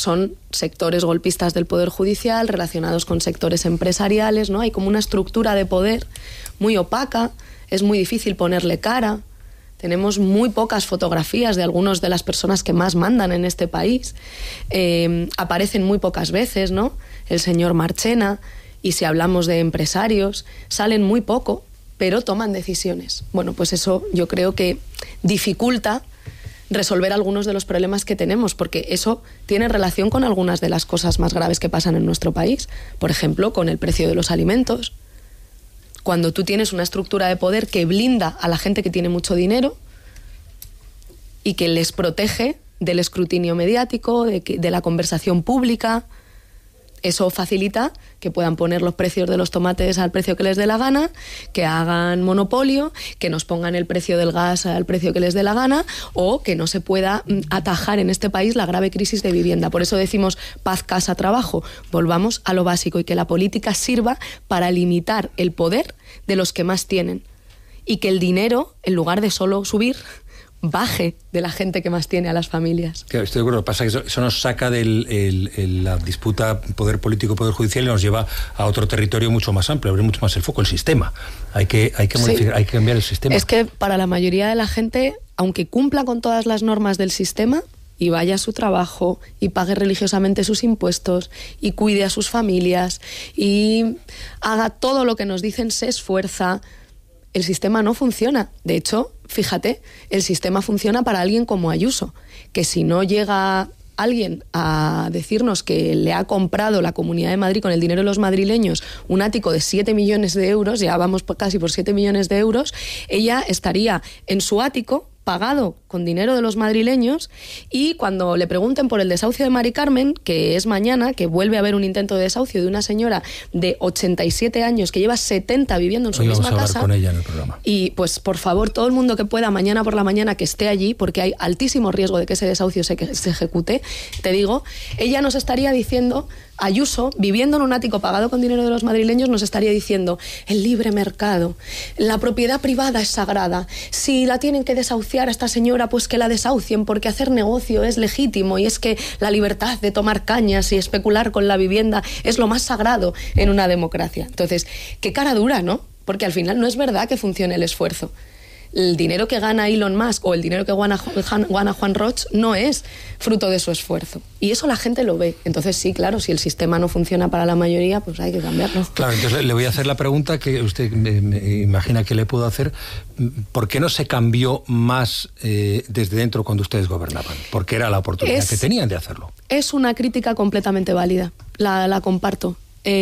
son sectores golpistas del Poder Judicial relacionados con sectores empresariales, ¿no? Hay como una estructura de poder muy opaca, es muy difícil ponerle cara. Tenemos muy pocas fotografías de algunas de las personas que más mandan en este país. Aparecen muy pocas veces, ¿no? El señor Marchena, y si hablamos de empresarios, salen muy poco, pero toman decisiones. Bueno, pues eso yo creo que dificulta resolver algunos de los problemas que tenemos, porque eso tiene relación con algunas de las cosas más graves que pasan en nuestro país. Por ejemplo, con el precio de los alimentos. Cuando tú tienes una estructura de poder que blinda a la gente que tiene mucho dinero y que les protege del escrutinio mediático, de la conversación pública, eso facilita que puedan poner los precios de los tomates al precio que les dé la gana, que hagan monopolio, que nos pongan el precio del gas al precio que les dé la gana, o que no se pueda atajar en este país la grave crisis de vivienda. Por eso decimos paz, casa, trabajo. Volvamos a lo básico y que la política sirva para limitar el poder de los que más tienen. Y que el dinero, en lugar de solo subir, baje de la gente que más tiene, a las familias. Claro, estoy de acuerdo. Pasa que eso nos saca de la disputa poder político, poder judicial, y nos lleva a otro territorio mucho más amplio, abrir mucho más el foco, el sistema. Hay que modificar, hay que cambiar el sistema. Es que para la mayoría de la gente, aunque cumpla con todas las normas del sistema y vaya a su trabajo y pague religiosamente sus impuestos y cuide a sus familias y haga todo lo que nos dicen, se esfuerza, el sistema no funciona. De hecho, fíjate, el sistema funciona para alguien como Ayuso, que si no llega alguien a decirnos que le ha comprado la Comunidad de Madrid con el dinero de los madrileños un ático de 7 millones de euros, ya vamos casi por 7 millones de euros, ella estaría en su ático pagado con dinero de los madrileños, y cuando le pregunten por el desahucio de Mari Carmen, que es mañana, que vuelve a haber un intento de desahucio de una señora de 87 años que lleva 70 viviendo en su misma casa. Vamos a hablar con ella en el programa. Y pues por favor, todo el mundo que pueda mañana por la mañana que esté allí, porque hay altísimo riesgo de que ese desahucio se ejecute, te digo, ella nos estaría diciendo, Ayuso, viviendo en un ático pagado con dinero de los madrileños, nos estaría diciendo: el libre mercado, la propiedad privada es sagrada, si la tienen que desahuciar a esta señora, pues que la desahucien, porque hacer negocio es legítimo, y es que la libertad de tomar cañas y especular con la vivienda es lo más sagrado en una democracia. Entonces, qué cara dura, ¿no? Porque al final no es verdad que funcione el esfuerzo. El dinero que gana Elon Musk o el dinero que gana Juan Roig no es fruto de su esfuerzo. Y eso la gente lo ve. Entonces sí, claro, si el sistema no funciona para la mayoría, pues hay que cambiarlo. Claro, entonces le voy a hacer la pregunta que usted me imagina que le puedo hacer. ¿Por qué no se cambió más desde dentro cuando ustedes gobernaban? Porque era la oportunidad que tenían de hacerlo. Es una crítica completamente válida. La comparto.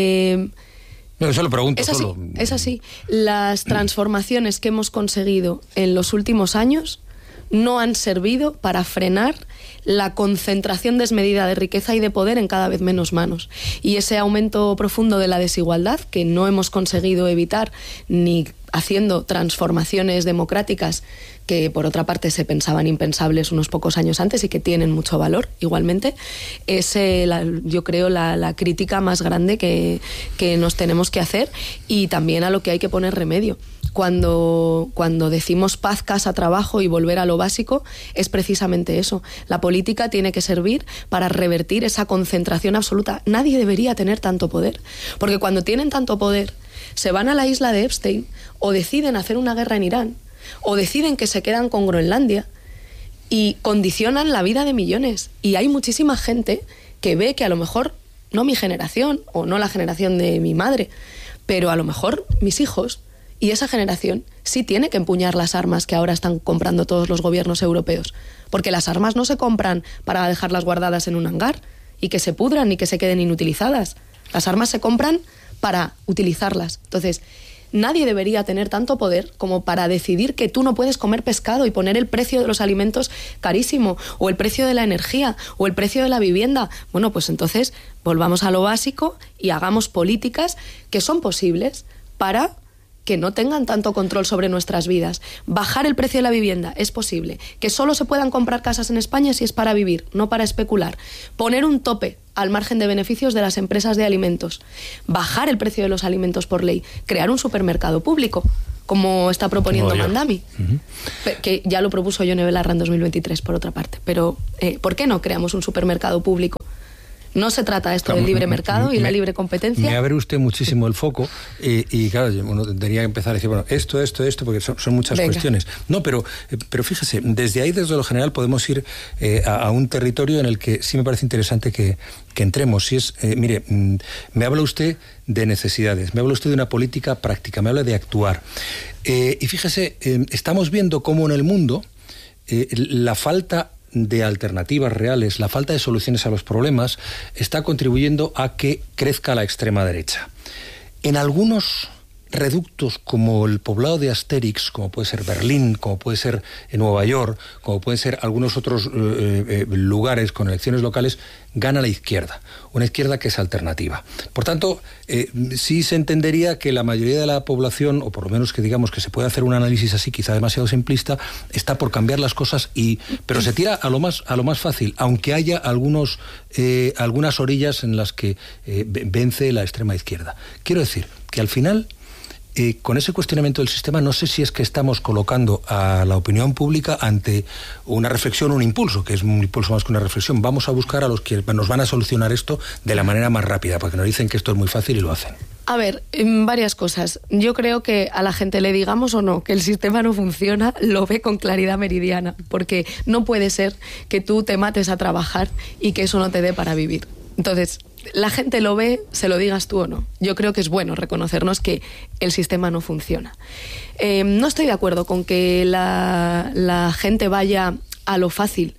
No, eso lo pregunto solo. Es así. Las transformaciones que hemos conseguido en los últimos años no han servido para frenar la concentración desmedida de riqueza y de poder en cada vez menos manos. Y ese aumento profundo de la desigualdad, que no hemos conseguido evitar ni haciendo transformaciones democráticas que por otra parte se pensaban impensables unos pocos años antes y que tienen mucho valor igualmente, es yo creo la crítica más grande que nos tenemos que hacer, y también a lo que hay que poner remedio. Cuando decimos paz, casa, trabajo y volver a lo básico, es precisamente eso. La política tiene que servir para revertir esa concentración absoluta. Nadie debería tener tanto poder, porque cuando tienen tanto poder se van a la isla de Epstein, o deciden hacer una guerra en Irán, o deciden que se quedan con Groenlandia, y condicionan la vida de millones. Y hay muchísima gente que ve que a lo mejor no mi generación, o no la generación de mi madre, pero a lo mejor mis hijos y esa generación sí tiene que empuñar las armas que ahora están comprando todos los gobiernos europeos, porque las armas no se compran para dejarlas guardadas en un hangar y que se pudran ni que se queden inutilizadas. Las armas se compran para utilizarlas. Entonces, nadie debería tener tanto poder como para decidir que tú no puedes comer pescado y poner el precio de los alimentos carísimo, o el precio de la energía, o el precio de la vivienda. Bueno, pues entonces volvamos a lo básico y hagamos políticas que son posibles para que no tengan tanto control sobre nuestras vidas. Bajar el precio de la vivienda es posible. Que solo se puedan comprar casas en España si es para vivir, no para especular. Poner un tope al margen de beneficios de las empresas de alimentos. Bajar el precio de los alimentos por ley. Crear un supermercado público, como está proponiendo Mandami. Que ya lo propuso Yone Belarra en 2023, por otra parte. Pero, ¿por qué no creamos un supermercado público No se trata esto del libre mercado y la libre competencia. Me abre usted muchísimo el foco y claro, uno tendría que empezar a decir, bueno, esto, porque son muchas cuestiones. No, pero fíjese, desde lo general podemos ir a un territorio en el que sí me parece interesante que entremos. Y es, mire, me habla usted de necesidades, me habla usted de una política práctica, me habla de actuar. Y fíjese, estamos viendo cómo en el mundo la falta de alternativas reales, la falta de soluciones a los problemas, está contribuyendo a que crezca la extrema derecha. En algunos reductos como el poblado de Asterix, como puede ser Berlín, como puede ser Nueva York, como pueden ser algunos otros lugares con elecciones locales, gana la izquierda, una izquierda que es alternativa. Por tanto, sí se entendería que la mayoría de la población, o por lo menos que digamos que se puede hacer un análisis así, quizá demasiado simplista, está por cambiar las cosas, pero se tira a lo más fácil, aunque haya algunas orillas en las que vence la extrema izquierda. Quiero decir que al final, con ese cuestionamiento del sistema, no sé si es que estamos colocando a la opinión pública ante una reflexión, un impulso, que es un impulso más que una reflexión. Vamos a buscar a los que nos van a solucionar esto de la manera más rápida, porque nos dicen que esto es muy fácil y lo hacen. A ver, varias cosas. Yo creo que a la gente le digamos o no que el sistema no funciona, lo ve con claridad meridiana, porque no puede ser que tú te mates a trabajar y que eso no te dé para vivir. Entonces, la gente lo ve, se lo digas tú o no. Yo creo que es bueno reconocernos que el sistema no funciona. No estoy de acuerdo con que la gente vaya a lo fácil.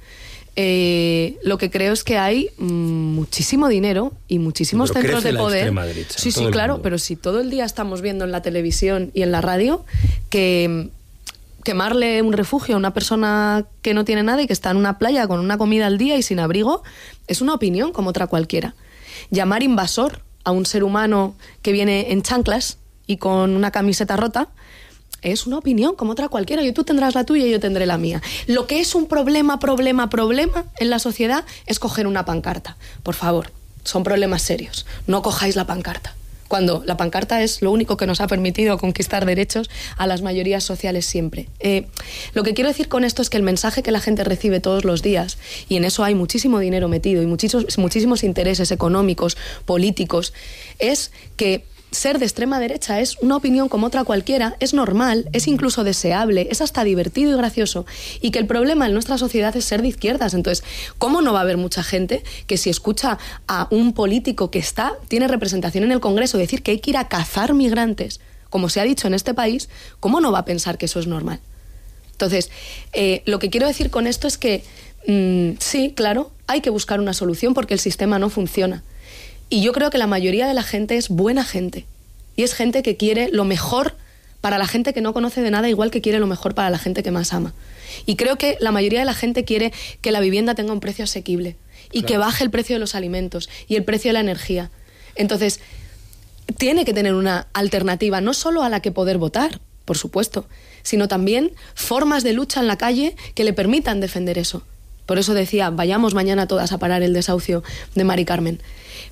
Lo que creo es que hay muchísimo dinero y muchísimos centros de poder. Derecha, sí, claro, pero si todo el día estamos viendo en la televisión y en la radio que quemarle un refugio a una persona que no tiene nada y que está en una playa con una comida al día y sin abrigo es una opinión como otra cualquiera. Llamar invasor a un ser humano que viene en chanclas y con una camiseta rota es una opinión como otra cualquiera. Tú tendrás la tuya y yo tendré la mía. Lo que es un problema en la sociedad es coger una pancarta. Por favor, son problemas serios. No cojáis la pancarta. Cuando la pancarta es lo único que nos ha permitido conquistar derechos a las mayorías sociales siempre. Lo que quiero decir con esto es que el mensaje que la gente recibe todos los días, y en eso hay muchísimo dinero metido y muchísimos intereses económicos, políticos, es que ser de extrema derecha es una opinión como otra cualquiera, es normal, es incluso deseable, es hasta divertido y gracioso, y que el problema en nuestra sociedad es ser de izquierdas. Entonces, ¿cómo no va a haber mucha gente que si escucha a un político que tiene representación en el Congreso decir que hay que ir a cazar migrantes, como se ha dicho en este país, cómo no va a pensar que eso es normal? Entonces, lo que quiero decir con esto es que sí, claro, hay que buscar una solución porque el sistema no funciona. Y yo creo que la mayoría de la gente es buena gente. Y es gente que quiere lo mejor para la gente que no conoce de nada, igual que quiere lo mejor para la gente que más ama. Y creo que la mayoría de la gente quiere que la vivienda tenga un precio asequible y que baje el precio de los alimentos y el precio de la energía. Entonces, tiene que tener una alternativa, no solo a la que poder votar, por supuesto, sino también formas de lucha en la calle que le permitan defender eso. Por eso decía, vayamos mañana todas a parar el desahucio de Mari Carmen.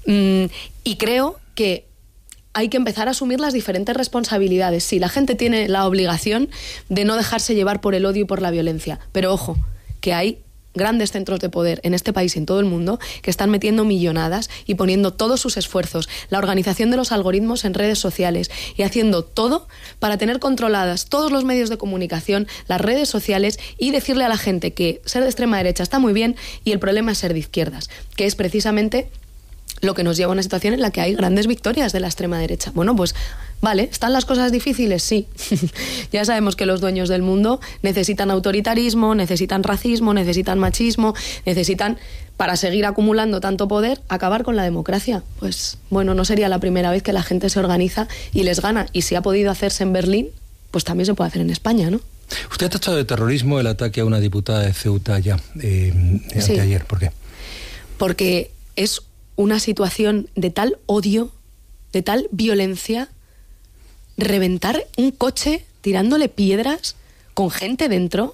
Y creo que hay que empezar a asumir las diferentes responsabilidades. Sí, la gente tiene la obligación de no dejarse llevar por el odio y por la violencia. Pero ojo, que hay grandes centros de poder en este país y en todo el mundo que están metiendo millonadas y poniendo todos sus esfuerzos, la organización de los algoritmos en redes sociales y haciendo todo para tener controladas todos los medios de comunicación, las redes sociales, y decirle a la gente que ser de extrema derecha está muy bien y el problema es ser de izquierdas, que es precisamente lo que nos lleva a una situación en la que hay grandes victorias de la extrema derecha. Bueno, pues vale, ¿están las cosas difíciles? Sí. Ya sabemos que los dueños del mundo necesitan autoritarismo, necesitan racismo, necesitan machismo, necesitan, para seguir acumulando tanto poder, acabar con la democracia. Pues bueno, no sería la primera vez que la gente se organiza y les gana. Y si ha podido hacerse en Berlín, pues también se puede hacer en España, ¿no? Usted ha tachado de terrorismo el ataque a una diputada de Ceuta ya, anteayer. ¿Por qué? Porque es una situación de tal odio, de tal violencia, reventar un coche tirándole piedras con gente dentro.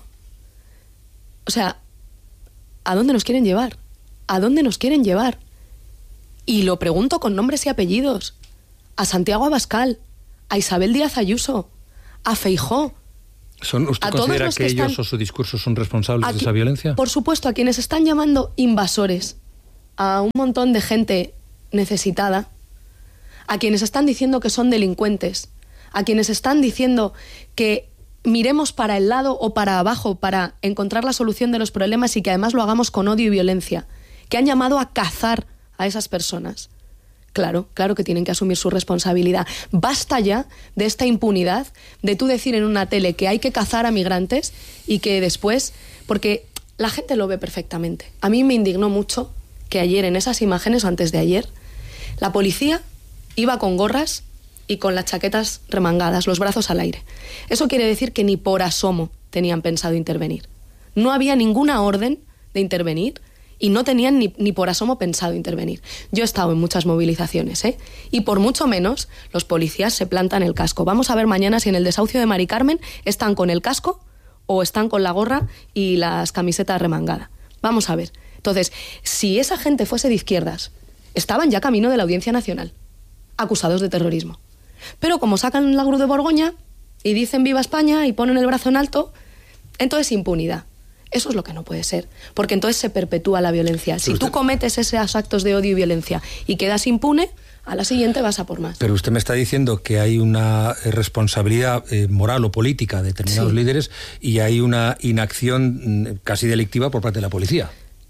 O sea, ¿a dónde nos quieren llevar? ¿A dónde nos quieren llevar? Y lo pregunto con nombres y apellidos. A Santiago Abascal, a Isabel Díaz Ayuso, a Feijóo. ¿Usted considera que ellos o su discurso son responsables de esa violencia? Por supuesto, a quienes están llamando invasores. a un montón de gente necesitada, a quienes están diciendo que son delincuentes, a quienes están diciendo que miremos para el lado o para abajo para encontrar la solución de los problemas y que además lo hagamos con odio y violencia, que han llamado a cazar a esas personas. Claro que tienen que asumir su responsabilidad. Basta ya de esta impunidad, de tú decir en una tele que hay que cazar a migrantes y que después, porque la gente lo ve perfectamente. A mí me indignó mucho que ayer en esas imágenes, o antes de ayer, la policía iba con gorras y con las chaquetas remangadas, los brazos al aire. Eso quiere decir que ni por asomo tenían pensado intervenir. No había ninguna orden de intervenir y no tenían ni por asomo pensado intervenir. Yo he estado en muchas movilizaciones, y por mucho menos los policías se plantan el casco. Vamos a ver mañana si en el desahucio de Mari Carmen están con el casco o están con la gorra y las camisetas remangadas. Vamos a ver. Entonces, si esa gente fuese de izquierdas, estaban ya camino de la Audiencia Nacional, acusados de terrorismo. Pero como sacan la Cruz de Borgoña y dicen viva España y ponen el brazo en alto, entonces impunidad. Eso es lo que no puede ser, porque entonces se perpetúa la violencia. Si tú cometes esos actos de odio y violencia y quedas impune, a la siguiente vas a por más. Pero usted me está diciendo que hay una responsabilidad moral o política de determinados líderes y hay una inacción casi delictiva por parte de la policía.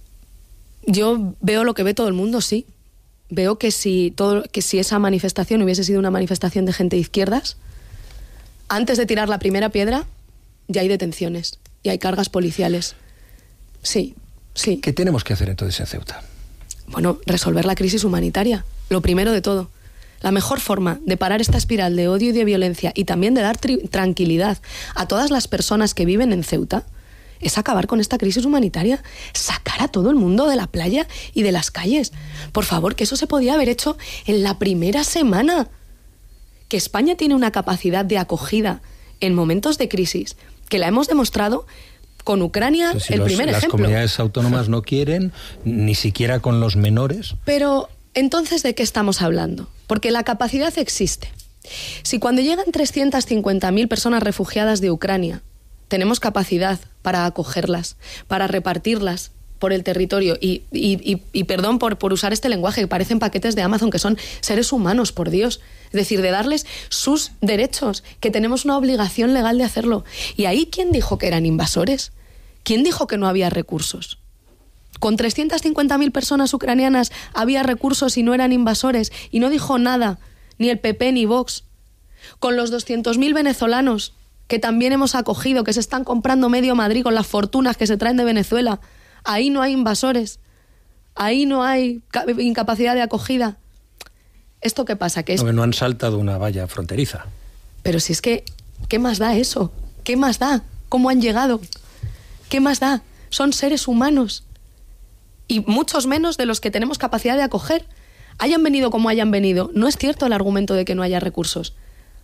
Yo veo lo que ve todo el mundo, sí. Veo que si esa manifestación hubiese sido una manifestación de gente de izquierdas, antes de tirar la primera piedra ya hay detenciones y hay cargas policiales. Sí. ¿Qué tenemos que hacer entonces en Ceuta? Bueno, resolver la crisis humanitaria, lo primero de todo. La mejor forma de parar esta espiral de odio y de violencia y también de dar tranquilidad a todas las personas que viven en Ceuta es acabar con esta crisis humanitaria, sacar a todo el mundo de la playa y de las calles. Por favor, que eso se podía haber hecho en la primera semana. Que España tiene una capacidad de acogida en momentos de crisis, que la hemos demostrado con Ucrania, pues si el primer ejemplo. Las comunidades autónomas no quieren, ni siquiera con los menores. Pero, entonces, ¿de qué estamos hablando? Porque la capacidad existe. Si cuando llegan 350.000 personas refugiadas de Ucrania, tenemos capacidad para acogerlas, para repartirlas por el territorio y perdón por usar este lenguaje, que parecen paquetes de Amazon, que son seres humanos, por Dios. Es decir, de darles sus derechos, que tenemos una obligación legal de hacerlo. ¿Y ahí quién dijo que eran invasores? ¿Quién dijo que no había recursos? Con 350.000 personas ucranianas había recursos y no eran invasores, y no dijo nada, ni el PP ni Vox. Con los 200.000 venezolanos que también hemos acogido, que se están comprando medio Madrid con las fortunas que se traen de Venezuela, ahí no hay invasores, ahí no hay incapacidad de acogida. ¿Esto qué pasa? Que no han saltado una valla fronteriza. Pero si es que, ¿qué más da eso? ¿Qué más da? ¿Cómo han llegado? ¿Qué más da? Son seres humanos. Y muchos menos de los que tenemos capacidad de acoger. Hayan venido como hayan venido. No es cierto el argumento de que no haya recursos.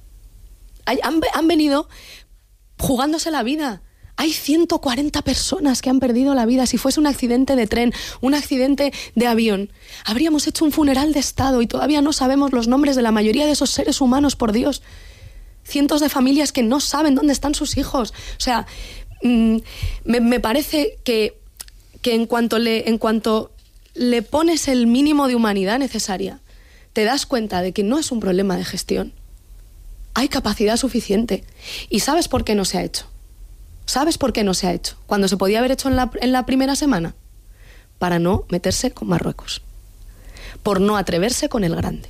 Han venido jugándose la vida. Hay 140 personas que han perdido la vida. Si fuese un accidente de tren, un accidente de avión, habríamos hecho un funeral de Estado y todavía no sabemos los nombres de la mayoría de esos seres humanos, por Dios. Cientos de familias que no saben dónde están sus hijos. O sea, me parece que en cuanto le pones el mínimo de humanidad necesaria, te das cuenta de que no es un problema de gestión. Hay capacidad suficiente. ¿Y sabes por qué no se ha hecho? ¿Sabes por qué no se ha hecho? Cuando se podía haber hecho en la primera semana. Para no meterse con Marruecos. Por no atreverse con el grande.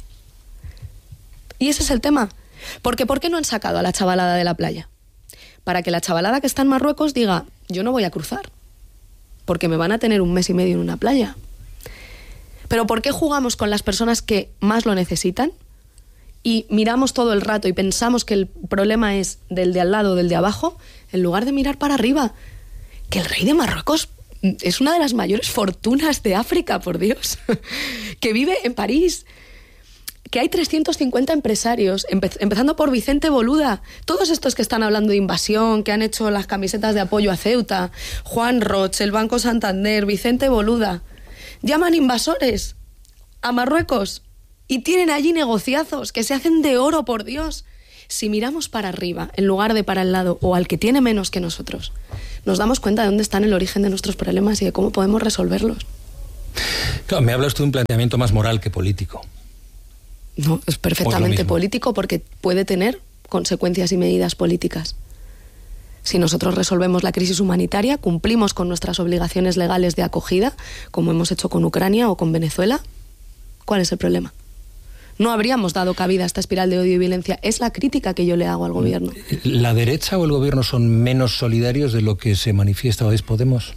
Y ese es el tema. Porque ¿por qué no han sacado a la chavalada de la playa? Para que la chavalada que está en Marruecos diga, yo no voy a cruzar. Porque me van a tener 1 mes y medio en una playa. Pero ¿por qué jugamos con las personas que más lo necesitan? Y miramos todo el rato y pensamos que el problema es del de al lado, del de abajo, en lugar de mirar para arriba. Que el rey de Marruecos es una de las mayores fortunas de África, por Dios. Que vive en París. Que hay 350 empresarios, empezando por Vicente Boluda. Todos estos que están hablando de invasión, que han hecho las camisetas de apoyo a Ceuta, Juan Roch, el Banco Santander, Vicente Boluda, llaman invasores a Marruecos. Y tienen allí negociazos que se hacen de oro, por Dios. Si miramos para arriba, en lugar de para el lado, o al que tiene menos que nosotros, nos damos cuenta de dónde está el origen de nuestros problemas y de cómo podemos resolverlos. Claro, me hablas tú de un planteamiento más moral que político. No, es perfectamente político porque puede tener consecuencias y medidas políticas. Si nosotros resolvemos la crisis humanitaria, cumplimos con nuestras obligaciones legales de acogida, como hemos hecho con Ucrania o con Venezuela, ¿cuál es el problema? No habríamos dado cabida a esta espiral de odio y violencia. Es la crítica que yo le hago al gobierno. ¿La derecha o el gobierno son menos solidarios de lo que se manifiesta hoy Podemos?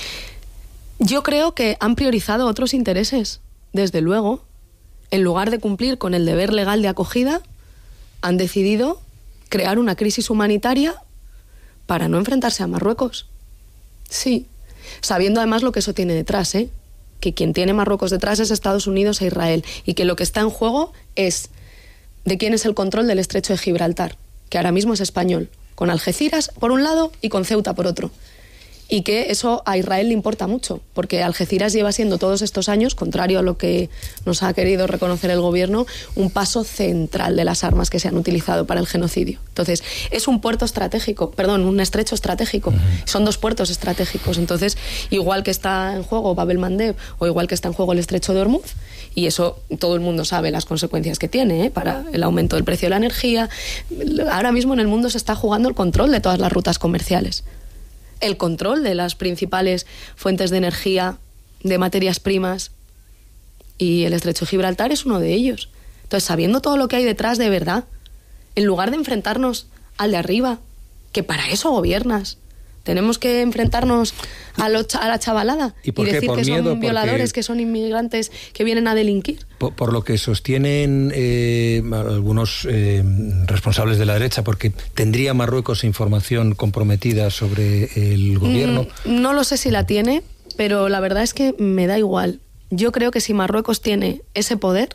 Yo creo que han priorizado otros intereses, desde luego. En lugar de cumplir con el deber legal de acogida, han decidido crear una crisis humanitaria para no enfrentarse a Marruecos. Sí, sabiendo además lo que eso tiene detrás, que quien tiene Marruecos detrás es Estados Unidos e Israel, y que lo que está en juego es de quién es el control del estrecho de Gibraltar, que ahora mismo es español, con Algeciras por un lado y con Ceuta por otro. Y que eso a Israel le importa mucho, porque Algeciras lleva siendo todos estos años, contrario a lo que nos ha querido reconocer el gobierno, un paso central de las armas que se han utilizado para el genocidio. Entonces, es un puerto estratégico, un estrecho estratégico. Son dos puertos estratégicos. Entonces, igual que está en juego Bab el-Mandeb o igual que está en juego el estrecho de Ormuz, y eso todo el mundo sabe las consecuencias que tiene para el aumento del precio de la energía. Ahora mismo en el mundo se está jugando el control de todas las rutas comerciales. El control de las principales fuentes de energía, de materias primas, y el estrecho de Gibraltar es uno de ellos. Entonces, sabiendo todo lo que hay detrás de verdad, en lugar de enfrentarnos al de arriba, que para eso gobiernas, tenemos que enfrentarnos a la chavalada y decir que son violadores, que son inmigrantes que vienen a delinquir. Por lo que sostienen algunos responsables de la derecha, porque ¿tendría Marruecos información comprometida sobre el gobierno? No lo sé si la tiene, pero la verdad es que me da igual. Yo creo que si Marruecos tiene ese poder,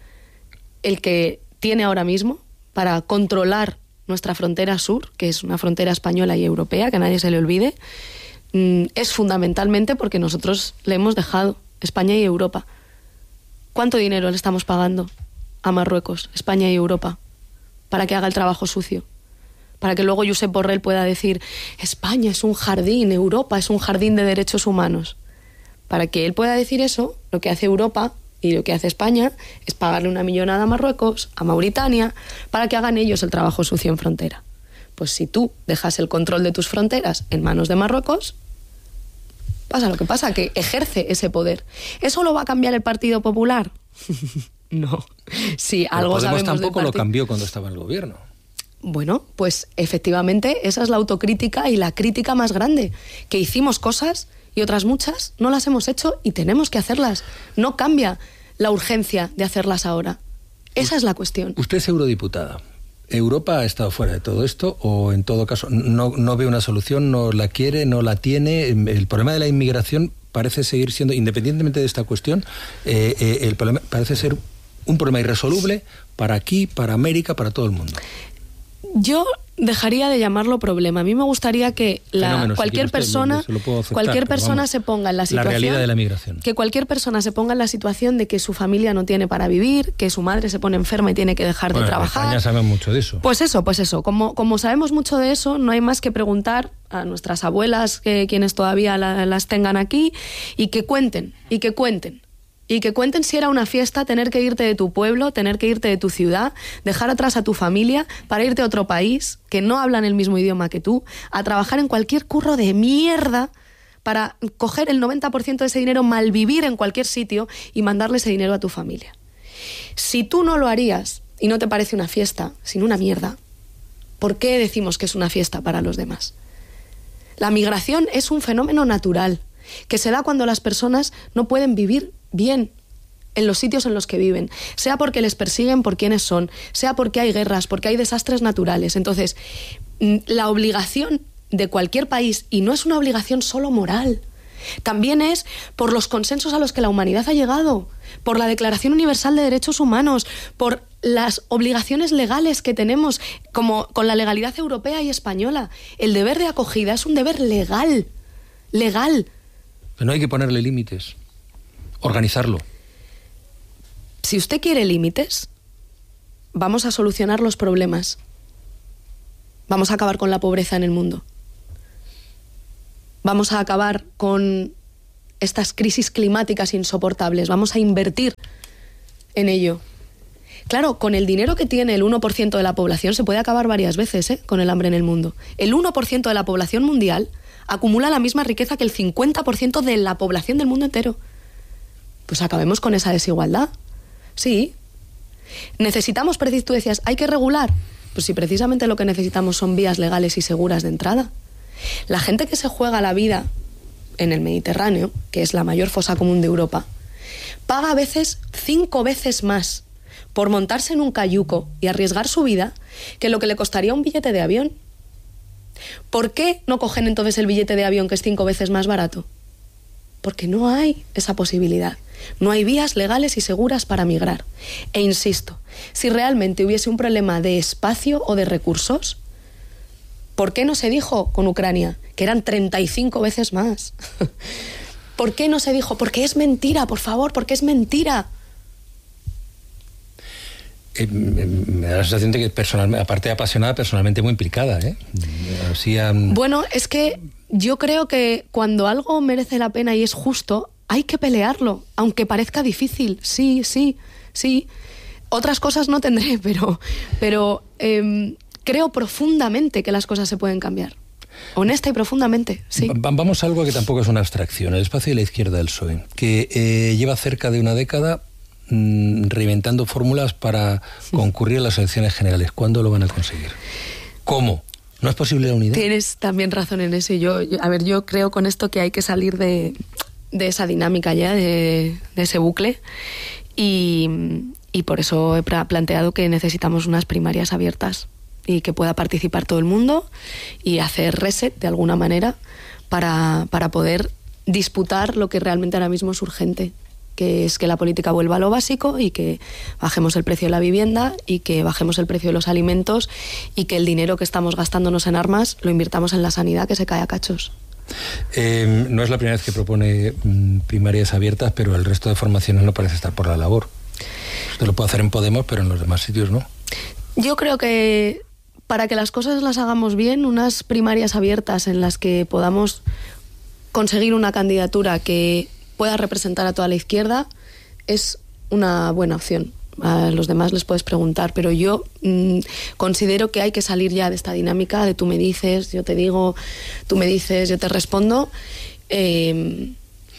el que tiene ahora mismo, para controlar nuestra frontera sur, que es una frontera española y europea, que a nadie se le olvide, es fundamentalmente porque nosotros le hemos dejado, España y Europa. ¿Cuánto dinero le estamos pagando a Marruecos, España y Europa, para que haga el trabajo sucio? Para que luego Josep Borrell pueda decir, España es un jardín, Europa es un jardín de derechos humanos. Para que él pueda decir eso, lo que hace Europa y lo que hace España es pagarle una millonada a Marruecos, a Mauritania, para que hagan ellos el trabajo sucio en frontera. Pues si tú dejas el control de tus fronteras en manos de Marruecos, pasa lo que pasa, que ejerce ese poder. ¿Eso lo va a cambiar el Partido Popular? No. Sí, algo Podemos sabemos tampoco lo cambió cuando estaba en el gobierno. Bueno, pues efectivamente esa es la autocrítica y la crítica más grande, que hicimos cosas y otras muchas no las hemos hecho y tenemos que hacerlas. No cambia la urgencia de hacerlas ahora. Esa es la cuestión. Usted es eurodiputada. ¿Europa ha estado fuera de todo esto o en todo caso no ve una solución, no la quiere, no la tiene? El problema de la inmigración parece seguir siendo, independientemente de esta cuestión, el problema parece ser un problema irresoluble para aquí, para América, para todo el mundo. Yo dejaría de llamarlo problema. A mí me gustaría que cualquier persona se ponga en la situación, la realidad de la migración. Que cualquier persona se ponga en la situación de que su familia no tiene para vivir, que su madre se pone enferma y tiene que dejar de trabajar. En España saben mucho de eso. Pues eso. Como sabemos mucho de eso, no hay más que preguntar a nuestras abuelas, quienes todavía las tengan aquí, y que cuenten. Y que cuenten si era una fiesta tener que irte de tu pueblo, tener que irte de tu ciudad, dejar atrás a tu familia para irte a otro país que no hablan el mismo idioma que tú, a trabajar en cualquier curro de mierda para coger el 90% de ese dinero, malvivir en cualquier sitio y mandarle ese dinero a tu familia. Si tú no lo harías y no te parece una fiesta, sino una mierda, ¿por qué decimos que es una fiesta para los demás? La migración es un fenómeno natural que se da cuando las personas no pueden vivir bien en los sitios en los que viven, sea porque les persiguen por quienes son, sea porque hay guerras, porque hay desastres naturales. Entonces, la obligación de cualquier país, y no es una obligación solo moral, también es por los consensos a los que la humanidad ha llegado, por la Declaración Universal de Derechos Humanos, por las obligaciones legales que tenemos, como con la legalidad europea y española. El deber de acogida es un deber legal. Pero no hay que ponerle límites. Organizarlo. Si usted quiere límites, vamos a solucionar los problemas. Vamos a acabar con la pobreza en el mundo. Vamos a acabar con estas crisis climáticas insoportables, vamos a invertir en ello. Claro, con el dinero que tiene el 1% de la población se puede acabar varias veces, con el hambre en el mundo. El 1% de la población mundial acumula la misma riqueza que el 50% de la población del mundo entero. Pues acabemos con esa desigualdad. Sí. Necesitamos, tú decías, ¿hay que regular? Pues si precisamente lo que necesitamos son vías legales y seguras de entrada. La gente que se juega la vida en el Mediterráneo, que es la mayor fosa común de Europa, paga a veces 5 veces más por montarse en un cayuco y arriesgar su vida que lo que le costaría un billete de avión. ¿Por qué no cogen entonces el billete de avión, que es 5 veces más barato? Porque no hay esa posibilidad. No hay vías legales y seguras para migrar. E insisto, si realmente hubiese un problema de espacio o de recursos, ¿por qué no se dijo con Ucrania que eran 35 veces más? ¿Por qué no se dijo? Porque es mentira, por favor, porque es mentira. Me da la sensación de que personalmente, aparte de apasionada, personalmente muy implicada, ¿eh? Bueno, es que yo creo que cuando algo merece la pena y es justo, hay que pelearlo, aunque parezca difícil. Sí. Otras cosas no tendré, pero creo profundamente que las cosas se pueden cambiar. Honesta y profundamente, sí. Vamos a algo que tampoco es una abstracción, el espacio de la izquierda del PSOE, que lleva cerca de una década reinventando fórmulas para concurrir a las elecciones generales. ¿Cuándo lo van a conseguir? ¿Cómo? ¿No es posible la unidad? Tienes también razón en eso. Yo creo con esto que hay que salir de esa dinámica ya, de ese bucle, y por eso he planteado que necesitamos unas primarias abiertas y que pueda participar todo el mundo y hacer reset de alguna manera para poder disputar lo que realmente ahora mismo es urgente, que es que la política vuelva a lo básico y que bajemos el precio de la vivienda y que bajemos el precio de los alimentos y que el dinero que estamos gastándonos en armas lo invirtamos en la sanidad, que se cae a cachos. No es la primera vez que propone primarias abiertas, pero el resto de formaciones no parece estar por la labor. Usted lo puede hacer en Podemos, pero en los demás sitios no. Yo creo que para que las cosas las hagamos bien, unas primarias abiertas en las que podamos conseguir una candidatura que pueda representar a toda la izquierda es una buena opción. A los demás les puedes preguntar, pero yo considero que hay que salir ya de esta dinámica de tú me dices, yo te digo, tú me dices, yo te respondo, y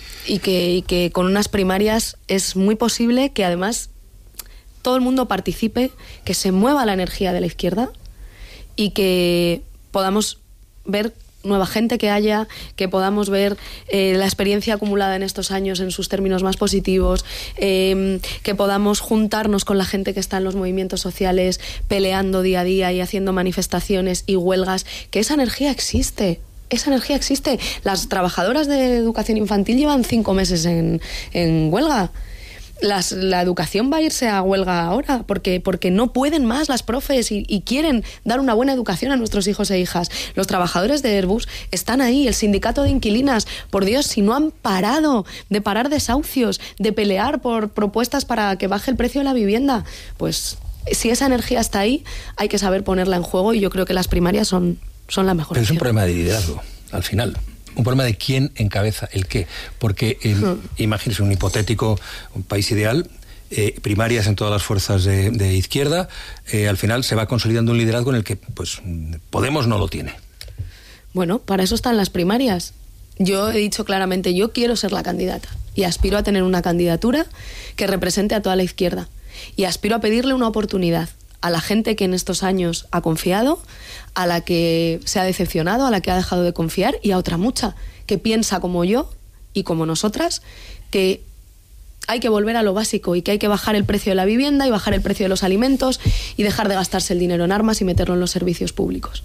que con unas primarias es muy posible que además todo el mundo participe, que se mueva la energía de la izquierda y que podamos ver nueva gente que podamos ver la experiencia acumulada en estos años en sus términos más positivos, que podamos juntarnos con la gente que está en los movimientos sociales peleando día a día y haciendo manifestaciones y huelgas, que esa energía existe. Esa energía existe. Las trabajadoras de educación infantil llevan 5 meses en huelga. La educación va a irse a huelga ahora porque no pueden más las profes y quieren dar una buena educación a nuestros hijos e hijas. Los trabajadores de Airbus están ahí, el sindicato de inquilinas, por Dios, si no han parado de parar desahucios, de pelear por propuestas para que baje el precio de la vivienda, pues si esa energía está ahí, hay que saber ponerla en juego y yo creo que las primarias son la mejor opción. Pero es un problema de liderazgo, al final. Un problema de quién encabeza el qué. Porque imagínese un hipotético un país ideal, primarias en todas las fuerzas de izquierda, al final se va consolidando un liderazgo en el que pues Podemos no lo tiene. Bueno, para eso están las primarias. Yo he dicho claramente, yo quiero ser la candidata y aspiro a tener una candidatura que represente a toda la izquierda y aspiro a pedirle una oportunidad a la gente que en estos años ha confiado, a la que se ha decepcionado, a la que ha dejado de confiar y a otra mucha que piensa como yo y como nosotras que hay que volver a lo básico y que hay que bajar el precio de la vivienda y bajar el precio de los alimentos y dejar de gastarse el dinero en armas y meterlo en los servicios públicos.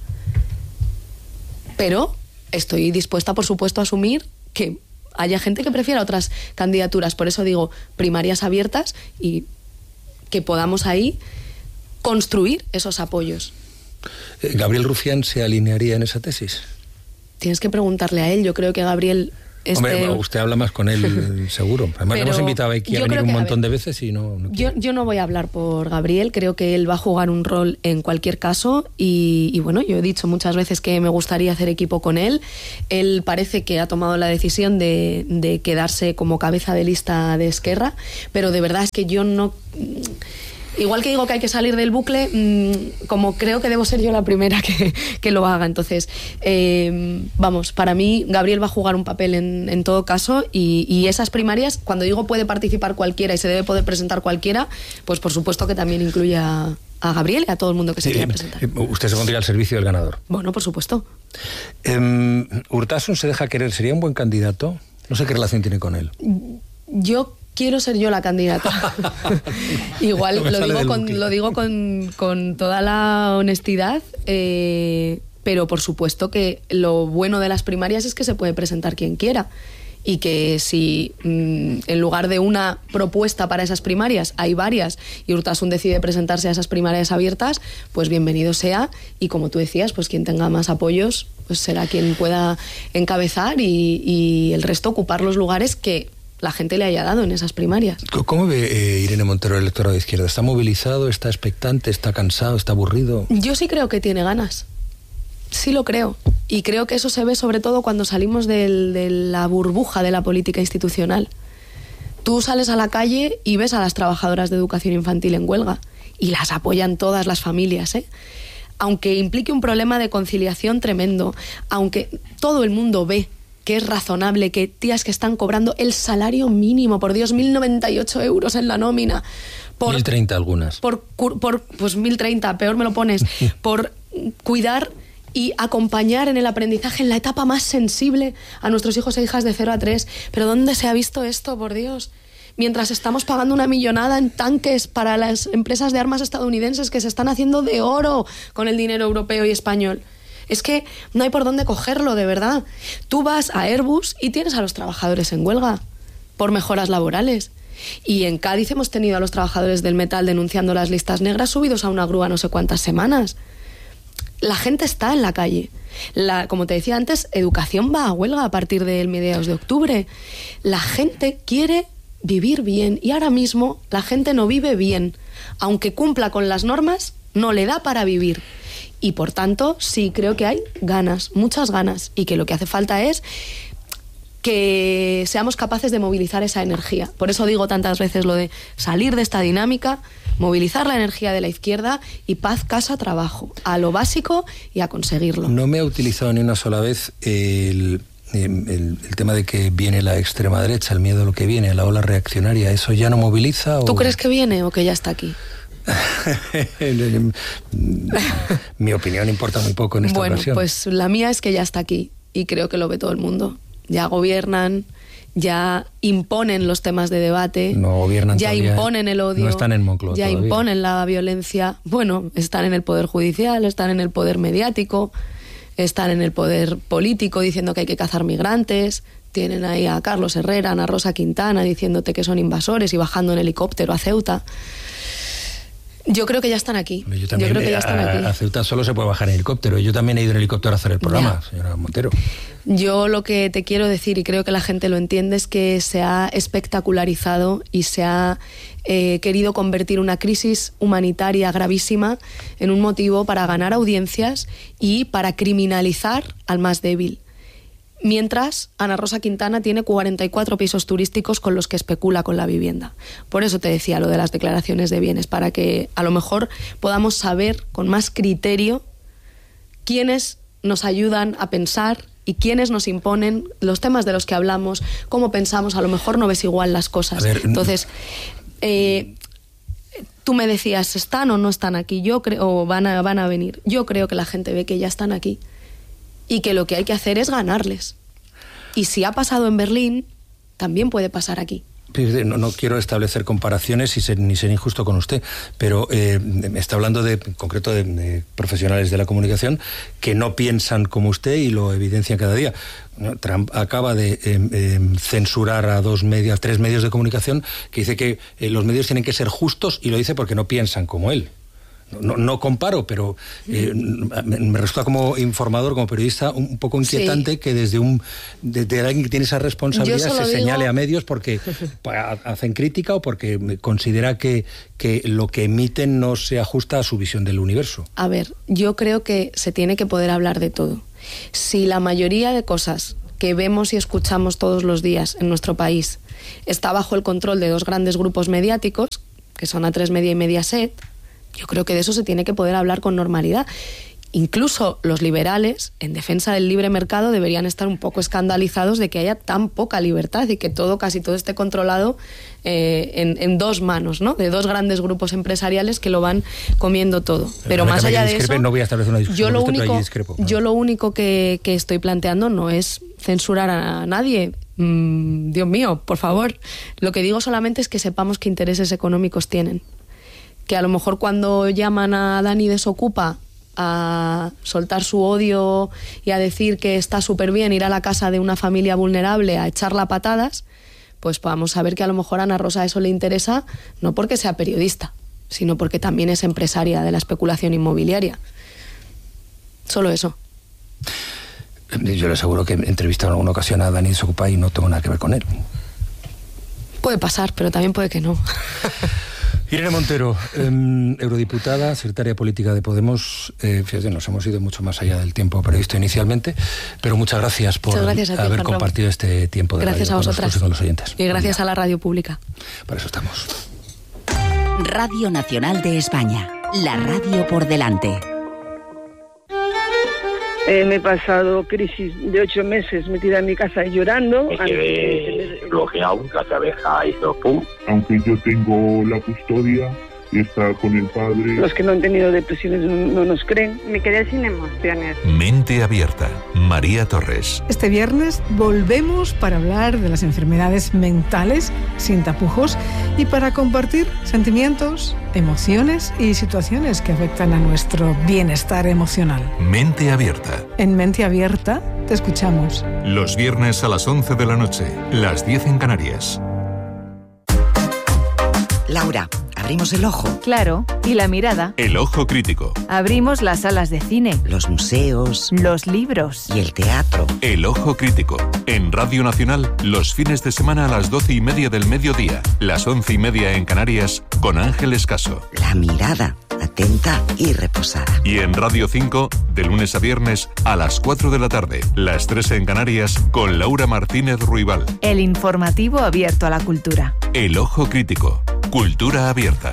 Pero estoy dispuesta, por supuesto, a asumir que haya gente que prefiera otras candidaturas. Por eso digo, primarias abiertas y que podamos ahí construir esos apoyos. ¿Gabriel Rufián se alinearía en esa tesis? Tienes que preguntarle a él. Yo creo que Gabriel Hombre, usted habla más con él, seguro. Además, le hemos invitado aquí a venir un montón de veces y no yo no voy a hablar por Gabriel. Creo que él va a jugar un rol en cualquier caso. Y bueno, yo he dicho muchas veces que me gustaría hacer equipo con él. Él parece que ha tomado la decisión de quedarse como cabeza de lista de Esquerra, pero de verdad es que yo no... Igual que digo que hay que salir del bucle, como creo que debo ser yo la primera que lo haga. Entonces, vamos, para mí Gabriel va a jugar un papel en todo caso, y esas primarias, cuando digo puede participar cualquiera y se debe poder presentar cualquiera, pues por supuesto que también incluye a Gabriel y a todo el mundo que se quiera presentar. ¿Usted se pondría al servicio del ganador? Bueno, por supuesto. ¿Urtasun se deja querer? ¿Sería un buen candidato? No sé qué relación tiene con él. Yo quiero ser yo la candidata. Igual lo digo con toda la honestidad, pero por supuesto que lo bueno de las primarias es que se puede presentar quien quiera, y que si en lugar de una propuesta para esas primarias hay varias y Urtasun decide presentarse a esas primarias abiertas, pues bienvenido sea, y como tú decías, pues quien tenga más apoyos pues será quien pueda encabezar y el resto ocupar los lugares que la gente le haya dado en esas primarias. ¿Cómo ve Irene Montero el electorado de izquierda? ¿Está movilizado, está expectante, está cansado, está aburrido? Yo sí creo que tiene ganas. Sí lo creo. Y creo que eso se ve sobre todo cuando salimos de la burbuja de la política institucional. Tú sales a la calle y ves a las trabajadoras de educación infantil en huelga, y las apoyan todas las familias, ¿eh? Aunque implique un problema de conciliación tremendo, aunque todo el mundo ve que es razonable que tías que están cobrando el salario mínimo, por Dios, 1.098 euros en la nómina. 1.030 algunas. Pues 1.030, peor me lo pones, por cuidar y acompañar en el aprendizaje en la etapa más sensible a nuestros hijos e hijas de 0 a 3. ¿Pero dónde se ha visto esto, por Dios? Mientras estamos pagando una millonada en tanques para las empresas de armas estadounidenses que se están haciendo de oro con el dinero europeo y español. Es que no hay por dónde cogerlo, de verdad. Tú vas a Airbus y tienes a los trabajadores en huelga por mejoras laborales. Y en Cádiz hemos tenido a los trabajadores del metal denunciando las listas negras subidos a una grúa no sé cuántas semanas. La gente está en la calle. Como te decía antes, educación va a huelga a partir del mediados de octubre. La gente quiere vivir bien, y ahora mismo la gente no vive bien. Aunque cumpla con las normas, no le da para vivir. Y por tanto, sí creo que hay ganas, muchas ganas, y que lo que hace falta es que seamos capaces de movilizar esa energía. Por eso digo tantas veces lo de salir de esta dinámica, movilizar la energía de la izquierda, y paz, casa, trabajo, a lo básico y a conseguirlo. No me ha utilizado ni una sola vez el tema de que viene la extrema derecha, el miedo a lo que viene, a la ola reaccionaria. ¿Eso ya no moviliza? ¿Tú crees que viene o que ya está aquí? Mi opinión importa muy poco en esta ocasión. Bueno, pues la mía es que ya está aquí, y creo que lo ve todo el mundo. Ya gobiernan, ya imponen los temas de debate, no gobiernan ya todavía, imponen el odio, no están en Moncloa ya todavía. Imponen la violencia. Bueno, están en el poder judicial, están en el poder mediático, están en el poder político diciendo que hay que cazar migrantes. Tienen ahí a Carlos Herrera, a Ana Rosa Quintana diciéndote que son invasores y bajando en helicóptero a Ceuta. Yo creo que ya están aquí. Yo creo que ya están aquí. A Ceuta solo se puede bajar en helicóptero. Yo también he ido en helicóptero a hacer el programa, señora Montero. Yo lo que te quiero decir, y creo que la gente lo entiende, es que se ha espectacularizado y se ha querido convertir una crisis humanitaria gravísima en un motivo para ganar audiencias y para criminalizar al más débil. Mientras Ana Rosa Quintana tiene 44 pisos turísticos con los que especula con la vivienda. Por eso te decía lo de las declaraciones de bienes, para que a lo mejor podamos saber con más criterio quiénes nos ayudan a pensar y quiénes nos imponen los temas de los que hablamos, cómo pensamos. A lo mejor no ves igual las cosas. Entonces, tú me decías, ¿están o no están aquí? Yo creo, o van a venir. Yo creo que la gente ve que ya están aquí, y que lo que hay que hacer es ganarles. Y si ha pasado en Berlín, también puede pasar aquí. No quiero establecer comparaciones ni ser injusto con usted, pero está hablando en concreto de profesionales de la comunicación que no piensan como usted y lo evidencian cada día. Trump acaba de censurar a 3 medios de comunicación, que dice que los medios tienen que ser justos, y lo dice porque no piensan como él. no comparo, pero me resulta como informador, como periodista, un poco inquietante que desde alguien que tiene esa responsabilidad se señale a medios porque hacen crítica o porque considera que lo que emiten no se ajusta a su visión del universo. A ver, yo creo que se tiene que poder hablar de todo. Si la mayoría de cosas que vemos y escuchamos todos los días en nuestro país está bajo el control de dos grandes grupos mediáticos, que son A3 Media y Mediaset, yo creo que de eso se tiene que poder hablar con normalidad. Incluso los liberales, en defensa del libre mercado, deberían estar un poco escandalizados de que haya tan poca libertad y que casi todo esté controlado en dos manos, ¿no? De dos grandes grupos empresariales que lo van comiendo todo. Pero más allá de eso, no voy a establecer una discusión yo lo único que estoy planteando no es censurar a nadie. Dios mío, por favor. Lo que digo solamente es que sepamos qué intereses económicos tienen. Que a lo mejor cuando llaman a Dani Desocupa a soltar su odio y a decir que está súper bien ir a la casa de una familia vulnerable a echarla a patadas, pues podamos saber que a lo mejor a Ana Rosa eso le interesa, no porque sea periodista, sino porque también es empresaria de la especulación inmobiliaria. Solo eso. Yo le aseguro que he entrevistado en alguna ocasión a Dani Desocupa y no tengo nada que ver con él. Puede pasar, pero también puede que no. Irene Montero, eurodiputada, secretaria política de Podemos. Fíjate, nos hemos ido mucho más allá del tiempo previsto inicialmente, pero muchas gracias por haber compartido este tiempo de radio a vosotras. Con nosotros y con los oyentes. Y gracias a la radio pública. Para eso estamos. Radio Nacional de España, la radio por delante. Me he pasado crisis de 8 meses metida en mi casa llorando. Me quedé bloqueado, la cabeza hizo pum. Aunque yo tengo la custodia y está con el padre. Los que no han tenido depresiones no nos creen. Me quedé sin emociones. Mente Abierta, María Torres. Este viernes volvemos para hablar de las enfermedades mentales sin tapujos y para compartir sentimientos, emociones y situaciones que afectan a nuestro bienestar emocional. Mente Abierta. En Mente Abierta te escuchamos. Los viernes a las 11 de la noche, las 10 en Canarias. Laura, ¿abrimos el ojo? Claro, y la mirada. El ojo crítico. Abrimos las salas de cine. Los museos. Los libros. Y el teatro. El ojo crítico. En Radio Nacional, los fines de semana a las 12:30 del mediodía, las 11:30 en Canarias, con Ángeles Caso. La mirada, atenta y reposada. Y en Radio 5, de lunes a viernes, a las 4 de la tarde, las 3 en Canarias, con Laura Martínez Ruibal. El informativo abierto a la cultura. El ojo crítico. Cultura abierta.